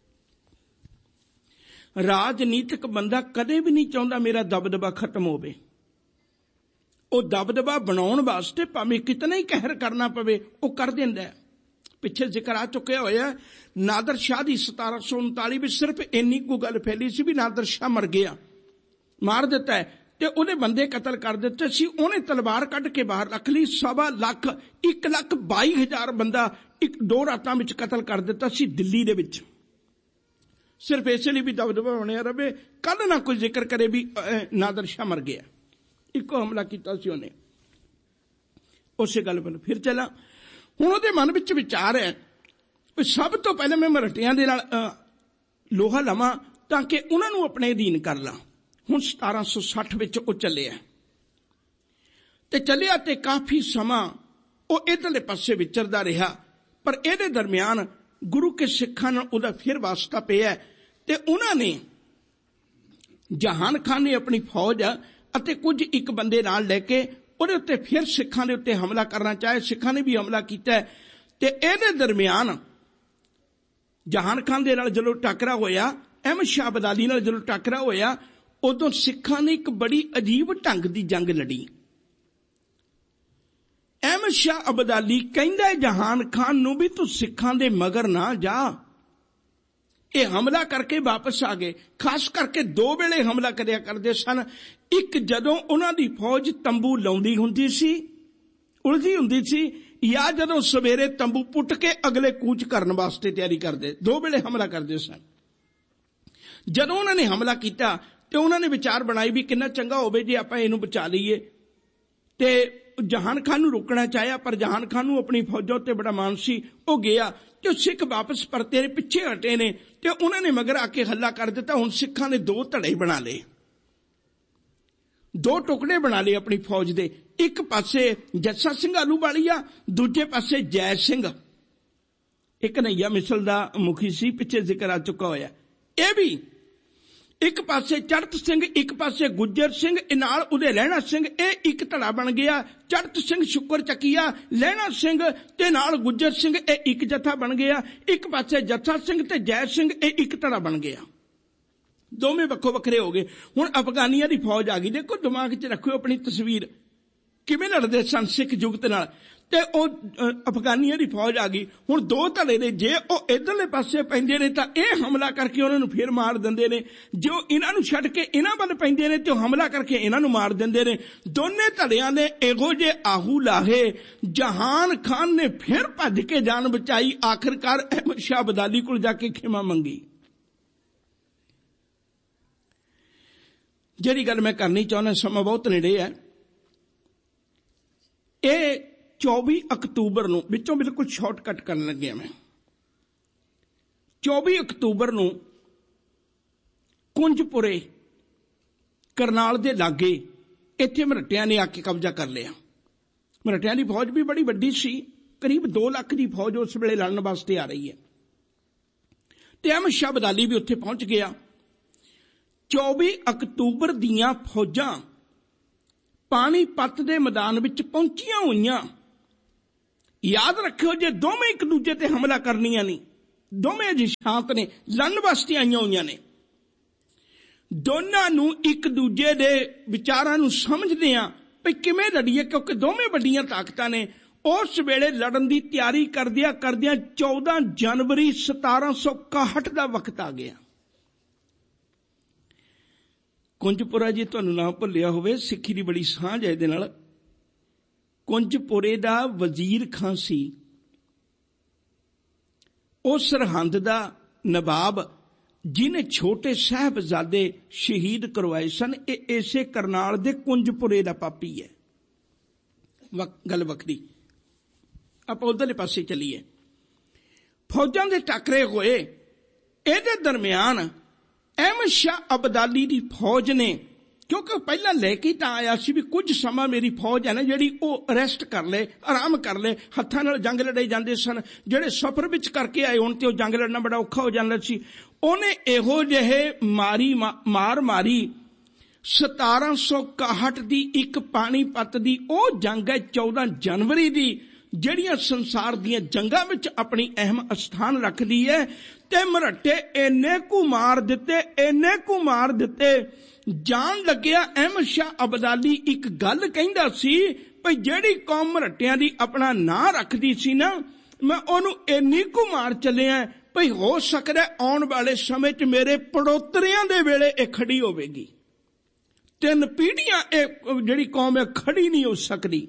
ਰਾਜਨੀਤਿਕ ਬੰਦਾ ਕਦੇ ਵੀ ਨਹੀਂ ਚਾਹੁੰਦਾ ਮੇਰਾ ਦਬਦਬਾ ਖਤਮ ਹੋਵੇ। ਉਹ ਦਬਦਬਾ ਬਣਾਉਣ ਵਾਸਤੇ ਭਾਵੇਂ ਕਿਤਨਾ ਹੀ ਕਹਿਰ ਕਰਨਾ ਪਵੇ ਉਹ ਕਰ ਦਿੰਦਾ ਹੈ। ਪਿੱਛੇ ਜ਼ਿਕਰ ਆ ਚੁੱਕਿਆ ਹੋਇਆ ਨਾਦਰ ਸ਼ਾਹ ਦੀ ਸਤਾਰਾਂ ਸੌ ਉਨਤਾਲੀ ਵਿੱਚ ਸਿਰਫ ਇੰਨੀ ਕੁ ਗੱਲ ਫੈਲੀ ਸੀ ਵੀ ਨਾਦਰ ਸ਼ਾਹ ਮਰ ਗਿਆ, ਮਾਰ ਦਿੱਤਾ ਹੈ, ਤੇ ਉਹਦੇ ਬੰਦੇ ਕਤਲ ਕਰ ਦਿੱਤੇ ਸੀ। ਉਹਨੇ ਤਲਵਾਰ ਕੱਢ ਕੇ ਬਾਹਰ ਰੱਖ ਲਈ। ਸਵਾ ਲੱਖ ਇੱਕ ਲੱਖ ਬਾਈ ਹਜ਼ਾਰ ਬੰਦਾ ਇੱਕ ਦੋ ਰਾਤਾਂ ਵਿੱਚ ਕਤਲ ਕਰ ਦਿੱਤਾ ਸੀ ਦਿੱਲੀ ਦੇ ਵਿੱਚ, ਸਿਰਫ ਇਸੇ ਲਈ ਵੀ ਦਬਦਬਾ ਬਣਿਆ ਰਵੇ, ਕੱਲ ਨਾ ਕੋਈ ਜ਼ਿਕਰ ਕਰੇ ਵੀ ਨਾਦਰ ਸ਼ਾਹ ਮਰ ਗਿਆ। ਇੱਕੋ ਹਮਲਾ ਕੀਤਾ ਸੀ ਉਹਨੇ। ਉਸੇ ਗੱਲ ਵੱਲ ਫਿਰ ਚਲਾ। ਹੁਣ ਉਹਦੇ ਮਨ ਵਿੱਚ ਵਿਚਾਰ ਹੈ ਵੀ ਸਭ ਤੋਂ ਪਹਿਲਾਂ ਮੈਂ ਮਰਾਠਿਆਂ ਦੇ ਨਾਲ ਲੋਹਾ ਲਵਾਂ ਤਾਂ ਕਿ ਉਹਨਾਂ ਨੂੰ ਆਪਣੇ ਅਧੀਨ ਕਰ ਲਾਂ। ਹੁਣ ਸਤਾਰਾਂ ਸੌ ਸੱਠ ਵਿੱਚ ਉਹ ਚੱਲਿਆ ਤੇ ਚੱਲਿਆ ਤੇ ਕਾਫੀ ਸਮਾਂ ਉਹ ਇੱਧਰਲੇ ਪਾਸੇ ਵਿਚਰਦਾ ਰਿਹਾ, ਪਰ ਇਹਦੇ ਦਰਮਿਆਨ ਗੁਰੂ ਕੇ ਸਿੱਖਾਂ ਨਾਲ ਉਹਦਾ ਫਿਰ ਵਾਸਤਾ ਪਿਆ ਤੇ ਉਹਨਾਂ ਨੇ, ਜਹਾਨ ਖਾਨ ਨੇ ਆਪਣੀ ਫੌਜ ਅਤੇ ਕੁਝ ਇੱਕ ਬੰਦੇ ਨਾਲ ਲੈ ਕੇ ਉਹਦੇ ਉੱਤੇ ਫਿਰ ਸਿੱਖਾਂ ਦੇ ਉੱਤੇ ਹਮਲਾ ਕਰਨਾ ਚਾਹੇ। ਸਿੱਖਾਂ ਨੇ ਵੀ ਹਮਲਾ ਕੀਤਾ ਤੇ ਇਹਦੇ ਦਰਮਿਆਨ ਜਹਾਨ ਖਾਨ ਦੇ ਨਾਲ ਜਦੋਂ ਟਾਕਰਾ ਹੋਇਆ, ਅਹਿਮਦ ਸ਼ਾਹ ਅਬਦਾਲੀ ਨਾਲ ਜਦੋਂ ਟਾਕਰਾ ਹੋਇਆ, ਉਦੋਂ ਸਿੱਖਾਂ ਨੇ ਇੱਕ ਬੜੀ ਅਜੀਬ ਢੰਗ ਦੀ ਜੰਗ ਲੜੀ। ਅਹਿਮਦ ਸ਼ਾਹ ਅਬਦਾਲੀ ਕਹਿੰਦਾ ਜਹਾਨ ਖਾਨ ਨੂੰ ਵੀ ਤੂੰ ਸਿੱਖਾਂ ਦੇ ਮਗਰ ਨਾ ਜਾ। ਇਹ ਹਮਲਾ ਕਰਕੇ ਵਾਪਸ ਆ ਗਏ। ਖਾਸ ਕਰਕੇ ਦੋ ਵੇਲੇ ਹਮਲਾ ਕਰਿਆ ਕਰਦੇ ਸਨ। ਇੱਕ ਜਦੋਂ ਉਹਨਾਂ ਦੀ ਫੌਜ ਤੰਬੂ ਲਾਉਂਦੀ ਹੁੰਦੀ ਸੀ, ਉਲਝੀ ਹੁੰਦੀ ਸੀ, ਜਾਂ ਜਦੋਂ ਸਵੇਰੇ ਤੰਬੂ ਪੁੱਟ ਕੇ ਅਗਲੇ ਕੂਚ ਕਰਨ ਵਾਸਤੇ ਤਿਆਰੀ ਕਰਦੇ। ਦੋ ਵੇਲੇ ਹਮਲਾ ਕਰਦੇ ਸਨ। ਜਦੋਂ ਉਹਨਾਂ ਨੇ ਹਮਲਾ ਕੀਤਾ ਤੇ ਉਹਨਾਂ ਨੇ ਵਿਚਾਰ ਬਣਾਈ ਵੀ ਕਿੰਨਾ ਚੰਗਾ ਹੋਵੇ ਜੇ ਆਪਾਂ ਇਹਨੂੰ ਬਚਾ ਲਈਏ। ਤੇ ਜਹਾਨ ਖਾਨ ਨੂੰ ਰੋਕਣਾ ਚਾਹਿਆ, ਪਰ ਜਹਾਨ ਖਾਨ ਨੂੰ ਆਪਣੀ ਫੌਜਾਂ ਉੱਤੇ ਬੜਾ ਮਾਣ ਸੀ। ਉਹ ਗਿਆ ਤੇ ਸਿੱਖ ਵਾਪਸ ਪਰਤੇ ਨੇ, ਪਿੱਛੇ ਹਟੇ ਨੇ ਤੇ ਉਹਨਾਂ ਨੇ ਮਗਰ ਆ ਕੇ ਹੱਲਾ ਕਰ ਦਿੱਤਾ। ਹੁਣ ਸਿੱਖਾਂ ਨੇ ਦੋ ਧੜੇ ਬਣਾ ਲਏ, ਦੋ ਟੁਕੜੇ ਬਣਾ ਲਏ ਆਪਣੀ ਫੌਜ ਦੇ। ਇੱਕ ਪਾਸੇ ਜੱਸਾ ਸਿੰਘ ਆਹਲੂਵਾਲੀਆ, ਦੂਜੇ ਪਾਸੇ ਜੈ ਸਿੰਘ, ਇੱਕ ਕਨ੍ਹਈਆ ਮਿਸਲ ਦਾ ਮੁਖੀ ਸੀ, ਪਿੱਛੇ ਜ਼ਿਕਰ ਆ ਚੁੱਕਾ ਹੋਇਆ। ਇਹ ਵੀ ਇੱਕ ਪਾਸੇ ਚੜਤ ਸਿੰਘ, ਇੱਕ ਪਾਸੇ ਗੁੱਜਰ ਸਿੰਘ, ਨਾਲ ਉਹਦੇ ਲਹਿਣਾ ਸਿੰਘ। ਇਹ ਇੱਕ ਧੜਾ ਬਣ ਗਿਆ। ਚੜਤ ਸਿੰਘ, ਸ਼ੁਕਰ ਚੱਕੀਆ, ਲਹਿਣਾ ਸਿੰਘ ਤੇ ਨਾਲ ਗੁੱਜਰ ਸਿੰਘ, ਇਹ ਇੱਕ ਜੱਥਾ ਬਣ ਗਿਆ। ਇੱਕ ਪਾਸੇ ਜੱਥਾ ਸਿੰਘ ਤੇ ਜੈ ਸਿੰਘ, ਇਹ ਇੱਕ ਧੜਾ ਬਣ ਗਿਆ। ਦੋਵੇਂ ਵੱਖੋ ਵੱਖਰੇ ਹੋ ਗਏ। ਹੁਣ ਅਫਗਾਨੀਆਂ ਦੀ ਫੌਜ ਆ ਗਈ। ਦੇਖੋ ਦਿਮਾਗ 'ਚ ਰੱਖਿਓ ਆਪਣੀ ਤਸਵੀਰ, ਕਿਵੇਂ ਲੜਦੇ ਸਨ ਸਿੱਖ ਜੁਗਤ ਨਾਲ। ਤੇ ਉਹ ਅਫਗਾਨੀਆਂ ਦੀ ਫੌਜ ਆ ਗਈ। ਹੁਣ ਦੋ ਧੜੇ ਨੇ, ਜੇ ਉਹ ਇੱਧਰਲੇ ਪਾਸੇ ਪੈਂਦੇ ਨੇ ਤਾਂ ਇਹ ਹਮਲਾ ਕਰਕੇ ਉਹਨਾਂ ਨੂੰ ਫਿਰ ਮਾਰ ਦਿੰਦੇ ਨੇ, ਜੋ ਇਹਨਾਂ ਨੂੰ ਛੱਡ ਕੇ ਇਹਨਾਂ ਵੱਲ ਪੈਂਦੇ ਨੇ ਤੇ ਉਹ ਹਮਲਾ ਕਰਕੇ ਇਹਨਾਂ ਨੂੰ ਮਾਰ ਦਿੰਦੇ ਨੇ। ਦੋਨੇ ਧੜਿਆਂ ਨੇ ਇਹੋ ਜਿਹੇ ਆਹੂ ਲਾਹੇ। ਜਹਾਨ ਖਾਨ ਨੇ ਫਿਰ ਭੱਜ ਕੇ ਜਾਨ ਬਚਾਈ। ਆਖਿਰਕਾਰ ਅਹਿਮਦ ਸ਼ਾਹ ਅਬਦਾਲੀ ਕੋਲ ਜਾ ਕੇ ਖਿਮਾ ਮੰਗੀ। ਜਿਹੜੀ ਗੱਲ ਮੈਂ ਕਰਨੀ ਚਾਹੁੰਦਾ, ਸਮਾਂ ਬਹੁਤ ਨੇੜੇ ਹੈ। ਇਹ ਚੌਵੀ ਅਕਤੂਬਰ ਨੂੰ, ਵਿੱਚੋਂ ਬਿਲਕੁਲ ਸ਼ਾਰਟਕਟ ਕਰਨ ਲੱਗਿਆ ਮੈਂ, ਚੌਵੀ ਅਕਤੂਬਰ ਨੂੰ ਕੁੰਜਪੁਰੇ करनाल दे लागे इत्थे मराठियां ने आके कब्जा कर लिया। मराठियां की फौज भी बड़ी वड्डी सी, करीब दो लाख की फौज उस वेले लड़न वास्ते आ रही है। ते अहमद शाह अब्दाली भी उत्थे पहुंच गया। चौबी अक्तूबर दियां फौजां पानीपत दे मैदान विच पहुंचियां होईयां। याद रखियो, जे दोवें एक दूजे ते हमला करनियां नहीं, दोवें अजे शांत ने, लड़न वास्ते आईयां होईयां ने। दोनां नूं एक दूजे दे विचारां नूं समझदे आ भी किवें लड़ीए, क्योंकि दोवें वड्डियां ताकतां ने। उस वेले लड़न की तैयारी करदियां करदियां चौदह जनवरी सतारा सौ इकाहठ का वक्त आ गया। कुंजपुरा जी तुहानूं ना भुलिया होवे, सिक्खी की बड़ी सांझ है इहदे नाल। कुंजपुरे दा वजीर खां सी, उस सरहंद दा नवाब जिन्हें छोटे साहबजादे शहीद करवाए सन, ये इसे करनाल दे कुंजपुरे दा पापी है। गल वखरी, आपां उधरले पासे चलीए। फौजां दे टकरे होए, इहदे दरम्यान अहमद शाह अब्दाली दी फौज ने, क्योंकि पहला लैके तां आया सी भी कुछ समा मेरी फौज है ना जिहड़ी वो अरेस्ट कर ले, आराम कर ले। हत्थां नाल जंग लड़ाई जांदे सन, जिहड़े सफर विच करके आए हुण ते वो जंग लड़ना बड़ा औखा हो जांदा सी। उहने इहो जिहे मारी मार मारी सतारा सौ इकाहठ दी एक पानीपत दी ओ जंग है चौदह जनवरी दी, ਜਿਹੜੀਆਂ संसार ਦੀਆਂ ਜੰਗਾਂ ਵਿੱਚ अपनी अहम स्थान रखदी है। ते मराठे इन्ने कु मार दिते, इन्ने कु मार दिते, जान लग्या अहमद शाह अब्दाली एक गल कहंदा सी भई जिहड़ी कौम मराठियां दी अपना नां रखदी सी ना, मैं ओनू इन्नी कु मार चलिया भई हो सकदा आउण वाले समय च मेरे पड़ोतरियां दे वेले इह खड़ी होवेगी। तीन पीढ़ियां इह जिहड़ी कौम है खड़ी नहीं हो सकदी।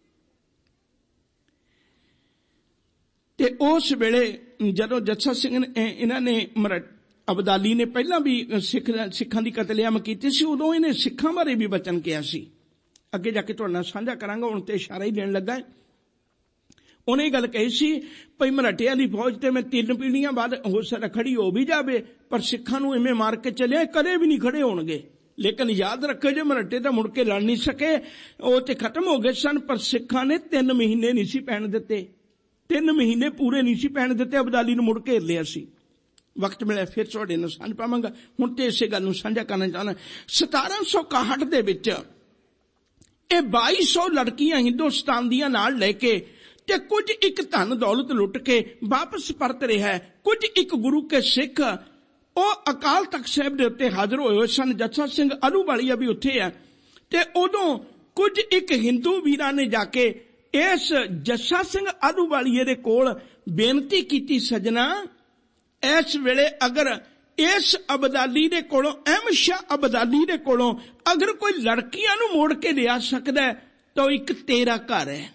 ते उस वेले जदों जस्सा सिंह ने इन्हां ने अब्दाली ने पहला भी सिख सिखां दी कतलेआम कीती सी, उदों इन्हें सिखां बारे भी वचन किया सी। अगे जाके तुहाडे नाल साझा करांगा, हुण ते इशारा ही देण लगा। उन्हें गल कही सी भई मराठियां दी फौज ते मैं तीन पीढ़ियां बाद हो सकदा खड़ी हो भी जावे, पर सिखां नूं इवें मार के चलिया कदे भी नहीं खड़े होणगे। लेकिन याद रखो जो मराठे तो मुड़ के लड़ नहीं सके, वो तो खत्म हो गए सन। पर सिखां ने तीन महीने नहीं सी पैण दिते, तीन महीने पूरे नहीं सी पैण दिते। अब्दाली नूं मुड़ घेर लिया सी। वक्त मिले फिर तुहाडे नाल सांझ पावांगा। हुण ते इसे गल नूं साझा करना चाहना। सतारा सौ इकाहठ दे विच ये बाई सौ लड़कियां हिंदुस्तान दियां नाल लैके ते कुछ एक धन दौलत लुट के वापस परत रहा है। कुछ एक गुरु के सिख ਉਹ ਅਕਾਲ ਤਖਤ ਸਾਹਿਬ ਦੇ ਉੱਤੇ ਹਾਜ਼ਰ ਹੋਏ ਹੋਏ ਸਨ। ਜੱਸਾ ਸਿੰਘ ਆਹਲੂਵਾਲੀਆ ਵੀ ਉੱਥੇ ਆ। ਤੇ ਉਦੋਂ ਕੁਝ ਇੱਕ ਹਿੰਦੂ ਵੀਰਾਂ ਨੇ ਜਾ ਕੇ ਇਸ ਜੱਸਾ ਸਿੰਘ ਆਹਲੂਵਾਲੀਏ ਦੇ ਕੋਲ ਬੇਨਤੀ ਕੀਤੀ, ਸਜਣਾ ਇਸ ਵੇਲੇ ਅਗਰ ਇਸ ਅਬਦਾਲੀ ਦੇ ਕੋਲੋਂ, ਅਹਿਮਦ ਸ਼ਾਹ ਅਬਦਾਲੀ ਦੇ ਕੋਲੋਂ ਅਗਰ ਕੋਈ ਲੜਕੀਆਂ ਨੂੰ ਮੋੜ ਕੇ ਲਿਆ ਸਕਦਾ ਤਾਂ ਇੱਕ ਤੇਰਾ ਘਰ ਹੈ।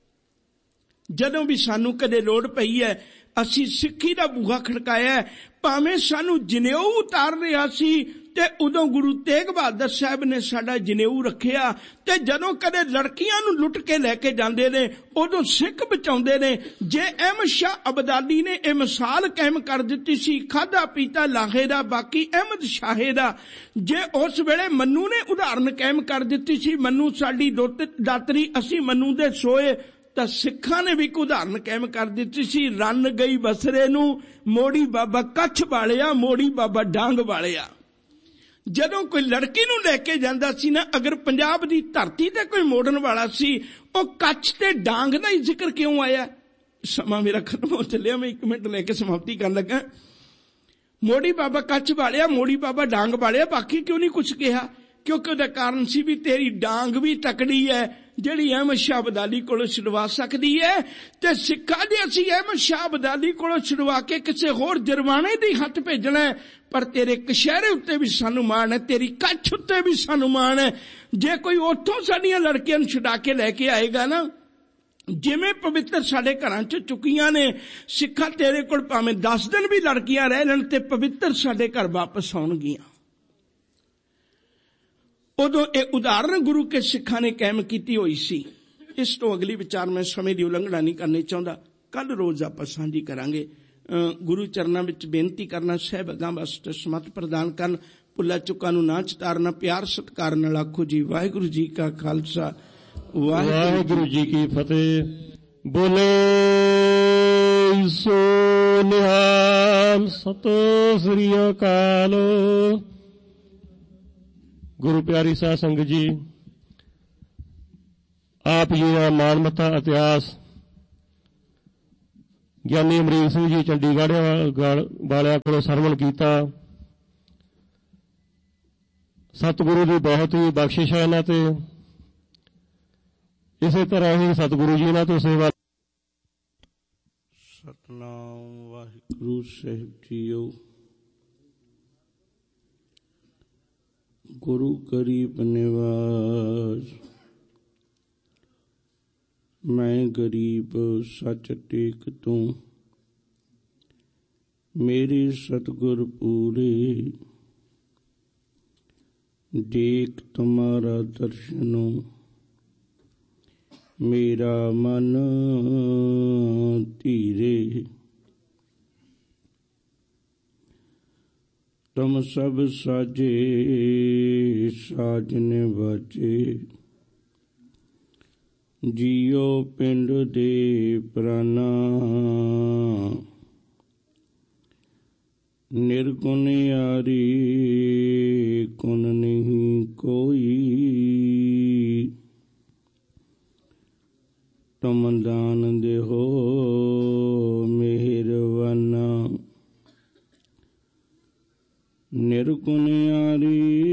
ਜਦੋਂ ਵੀ ਸਾਨੂੰ ਕਦੇ ਲੋੜ ਪਈ ਹੈ ਅਸੀਂ ਸਿੱਖੀ ਦਾ ਬੂਹਾ ਖੜਕਾਇਆ, ਭਾਵੇਂ ਸਾਨੂੰ ਜਨੇਊ ਉਤਾਰ ਰਿਹਾ ਸੀ ਤੇ ਉਦੋਂ ਗੁਰੂ ਤੇਗ ਬਹਾਦਰ ਸਾਹਿਬ ਨੇ ਸਾਡਾ ਜਨੇਊ ਰੱਖਿਆ। ਤੇ ਜਦੋਂ ਕਦੇ ਲੜਕੀਆਂ ਨੂੰ ਲੁੱਟ ਕੇ ਲੈ ਕੇ ਜਾਂਦੇ ਨੇ ਉਦੋਂ ਸਿੱਖ ਬਚਾਉਂਦੇ ਨੇ। ਜੇ ਅਹਿਮਦ ਸ਼ਾਹ ਅਬਦਾਲੀ ਨੇ ਇਹ ਮਿਸਾਲ ਕਾਇਮ ਕਰ ਦਿੱਤੀ ਸੀ ਖਾਧਾ ਪੀਤਾ ਲਾਹੇ ਦਾ ਬਾਕੀ ਅਹਿਮਦ ਸ਼ਾਹੇ ਦਾ, ਜੇ ਉਸ ਵੇਲੇ ਮੰਨੂ ਨੇ ਉਦਾਹਰਨ ਕਾਇਮ ਕਰ ਦਿੱਤੀ ਸੀ ਮੰਨੂ ਸਾਡੀ ਦਾਤਰੀ ਅਸੀਂ ਮੰਨੂ ਦੇ ਸੋਏ, ਤਾਂ ਸਿੱਖਾਂ ਨੇ ਵੀ ਇੱਕ ਉਦਾਹਰਨ ਕਾਇਮ ਕਰ ਦਿੱਤੀ ਸੀ ਰੰਨ ਗਈ ਬਸਰੇ ਨੂੰ ਮੋੜੀ ਬਾਬਾ ਕੱਛ ਵਾਲਿਆ, ਮੋੜੀ ਬਾਬਾ ਡਾਂਗ ਵਾਲਿਆ। ਜਦੋਂ ਕੋਈ ਲੜਕੀ ਨੂੰ ਲੈ ਕੇ ਜਾਂਦਾ ਸੀ ਨਾ, ਅਗਰ ਪੰਜਾਬ ਦੀ ਧਰਤੀ ਤੇ ਕੋਈ ਮੋੜਨ ਵਾਲਾ ਸੀ ਉਹ ਕੱਛ ਤੇ ਡਾਂਗ ਦਾ ਹੀ ਜ਼ਿਕਰ ਕਿਉਂ ਆਇਆ? ਸਮਾਂ ਮੇਰਾ ਖਤਮ ਹੋ ਚੱਲਿਆ, ਮੈਂ ਇੱਕ ਮਿੰਟ ਲੈ ਕੇ ਸਮਾਪਤੀ ਕਰਨ ਲੱਗਾ। ਮੋੜੀ ਬਾਬਾ ਕੱਛ ਵਾਲਿਆ, ਮੋੜੀ ਬਾਬਾ ਡਾਂਗ ਵਾਲਿਆ, ਬਾਕੀ ਕਿਉਂ ਨਹੀਂ ਕੁਛ ਕਿਹਾ? ਕਿਉਂਕਿ ਉਹਦਾ ਕਾਰਨ ਸੀ ਵੀ ਤੇਰੀ ਡਾਂਗ ਵੀ ਤਕੜੀ ਹੈ ਜਿਹੜੀ ਅਹਿਮਦ ਸ਼ਾਹ ਅਬਦਾਲੀ ਕੋਲੋਂ ਛੁਡਵਾ ਸਕਦੀ ਹੈ। ਤੇ ਸਿੱਖਾਂ ਦੇ ਅਸੀਂ ਅਹਿਮਦ ਸ਼ਾਹ ਅਬਦਾਲੀ ਕੋਲੋਂ ਛੁਡਵਾ ਕੇ ਕਿਸੇ ਹੋਰ ਜਰਮਾਨੇ ਦੇ ਹੱਥ ਭੇਜਣਾ, ਪਰ ਤੇਰੇ ਕਸ਼ਹਿਰੇ ਉੱਤੇ ਵੀ ਸਾਨੂੰ ਮਾਣ ਹੈ, ਤੇਰੀ ਕੱਛ ਉੱਤੇ ਵੀ ਸਾਨੂੰ ਮਾਣ ਹੈ। ਜੇ ਕੋਈ ਉੱਥੋਂ ਸਾਡੀਆਂ ਲੜਕੀਆਂ ਨੂੰ ਛੁਡਾ ਕੇ ਲੈ ਕੇ ਆਏਗਾ ਨਾ, ਜਿਵੇਂ ਪਵਿੱਤਰ ਸਾਡੇ ਘਰਾਂ 'ਚ ਚੁੱਕੀਆਂ ਨੇ ਸਿੱਖਾਂ, ਤੇਰੇ ਕੋਲ ਭਾਵੇਂ ਦਸ ਦਿਨ ਵੀ ਲੜਕੀਆਂ ਰਹਿ ਲੈਣ ਤੇ ਪਵਿੱਤਰ ਸਾਡੇ ਘਰ ਵਾਪਸ ਆਉਣਗੀਆਂ। ਉਦੋਂ ਇਹ ਉਦਾਹਰਨ ਗੁਰੂ ਕੇ ਸਿੱਖਾਂ ਨੇ ਕਾਇਮ ਕੀਤੀ ਹੋਈ ਸੀ। ਇਸ ਤੋਂ ਅਗਲੀ ਵਿਚਾਰ ਮੈਂ ਸਮੇਂ ਦੀ ਉਲੰਘਣਾ ਨਹੀਂ ਕਰਨੀ ਚਾਹੁੰਦਾ, ਕੱਲ ਰੋਜ਼ ਆਪਾਂ ਸਾਂਝੀ ਕਰਾਂਗੇ। ਗੁਰੂ ਚਰਨਾਂ ਵਿੱਚ ਬੇਨਤੀ ਕਰਨਾ ਸਹਿਬ ਅਗਾਂ ਵਾਸਤੇ ਸਮਤ ਪ੍ਰਦਾਨ ਕਰਨ। ਭੁੱਲਾ ਚੁੱਕਾਂ ਨੂੰ ਨਾ ਚਿਤਾਰਨਾ। ਪਿਆਰ ਸਤਿਕਾਰ ਨਾਲ ਆਖੋ ਜੀ ਵਾਹਿਗੁਰੂ ਜੀ ਕਾ ਖਾਲਸਾ ਵਾਹਿਗੁਰੂ ਜੀ ਕੀ ਫਤਿਹ। ਬੋਲੇ ਸੋ ਨਿਹਾਲ, ਸਤਿ ਸ੍ਰੀ ਅਕਾਲ। ਗੁਰੂ ਪਿਆਰੀ ਸਾਧ ਸੰਗਤ ਜੀ, ਆਪ ਜੀ ਦਾ ਮਾਨਮੱਤਾ ਇਤਿਹਾਸ ਗਿਆਨੀ ਅਮਰੀਕ ਸਿੰਘ ਜੀ ਚੰਡੀਗੜ੍ਹ ਵਾਲਿਆਂ ਕੋਲੋਂ ਸਰਵਣ ਕੀਤਾ। ਸਤਿਗੁਰੂ ਦੀ ਬਹੁਤ ਹੀ ਬਖਸ਼ਿਸ਼ ਹੈ ਇਹਨਾਂ ਤੇ। ਇਸੇ ਤਰ੍ਹਾਂ ਹੀ ਸਤਿਗੁਰੂ ਜੀ ਇਹਨਾਂ ਤੋਂ ਸੇਵਾ। ਸਤਿਨਾਮ ਵਾਹਿਗੁਰੂ ਸਾਹਿਬ ਜੀਓ। ਗੁਰੂ ਗਰੀਬ ਨਿਵਾਸ ਮੈਂ ਗਰੀਬ ਸੱਚ ਟੇਕ ਤੂੰ, ਮੇਰੇ ਸਤਿਗੁਰ ਪੂਰੇ ਦੇਖ ਤੁਮਾਰਾ ਦਰਸ਼ਨੋ, ਮੇਰਾ ਮਨ ਧੀਰੇ। ਤੁਮ ਸਭ ਸਾਜੇ ਸਾਜਨ ਬਾਜੇ, ਜੀਓ ਪਿੰਡ ਦੇ ਪ੍ਰਾਨਾ। ਨਿਰਗੁਣਿਆਰੀ ਗੁਣ ਨਹੀਂ ਕੋਈ, ਤੁਮ ਦਾਨ ਦੇਹੋ ਮਿਹਰਬਾਨਾ। ਨਿਰਗੁਣਿਆਰੀ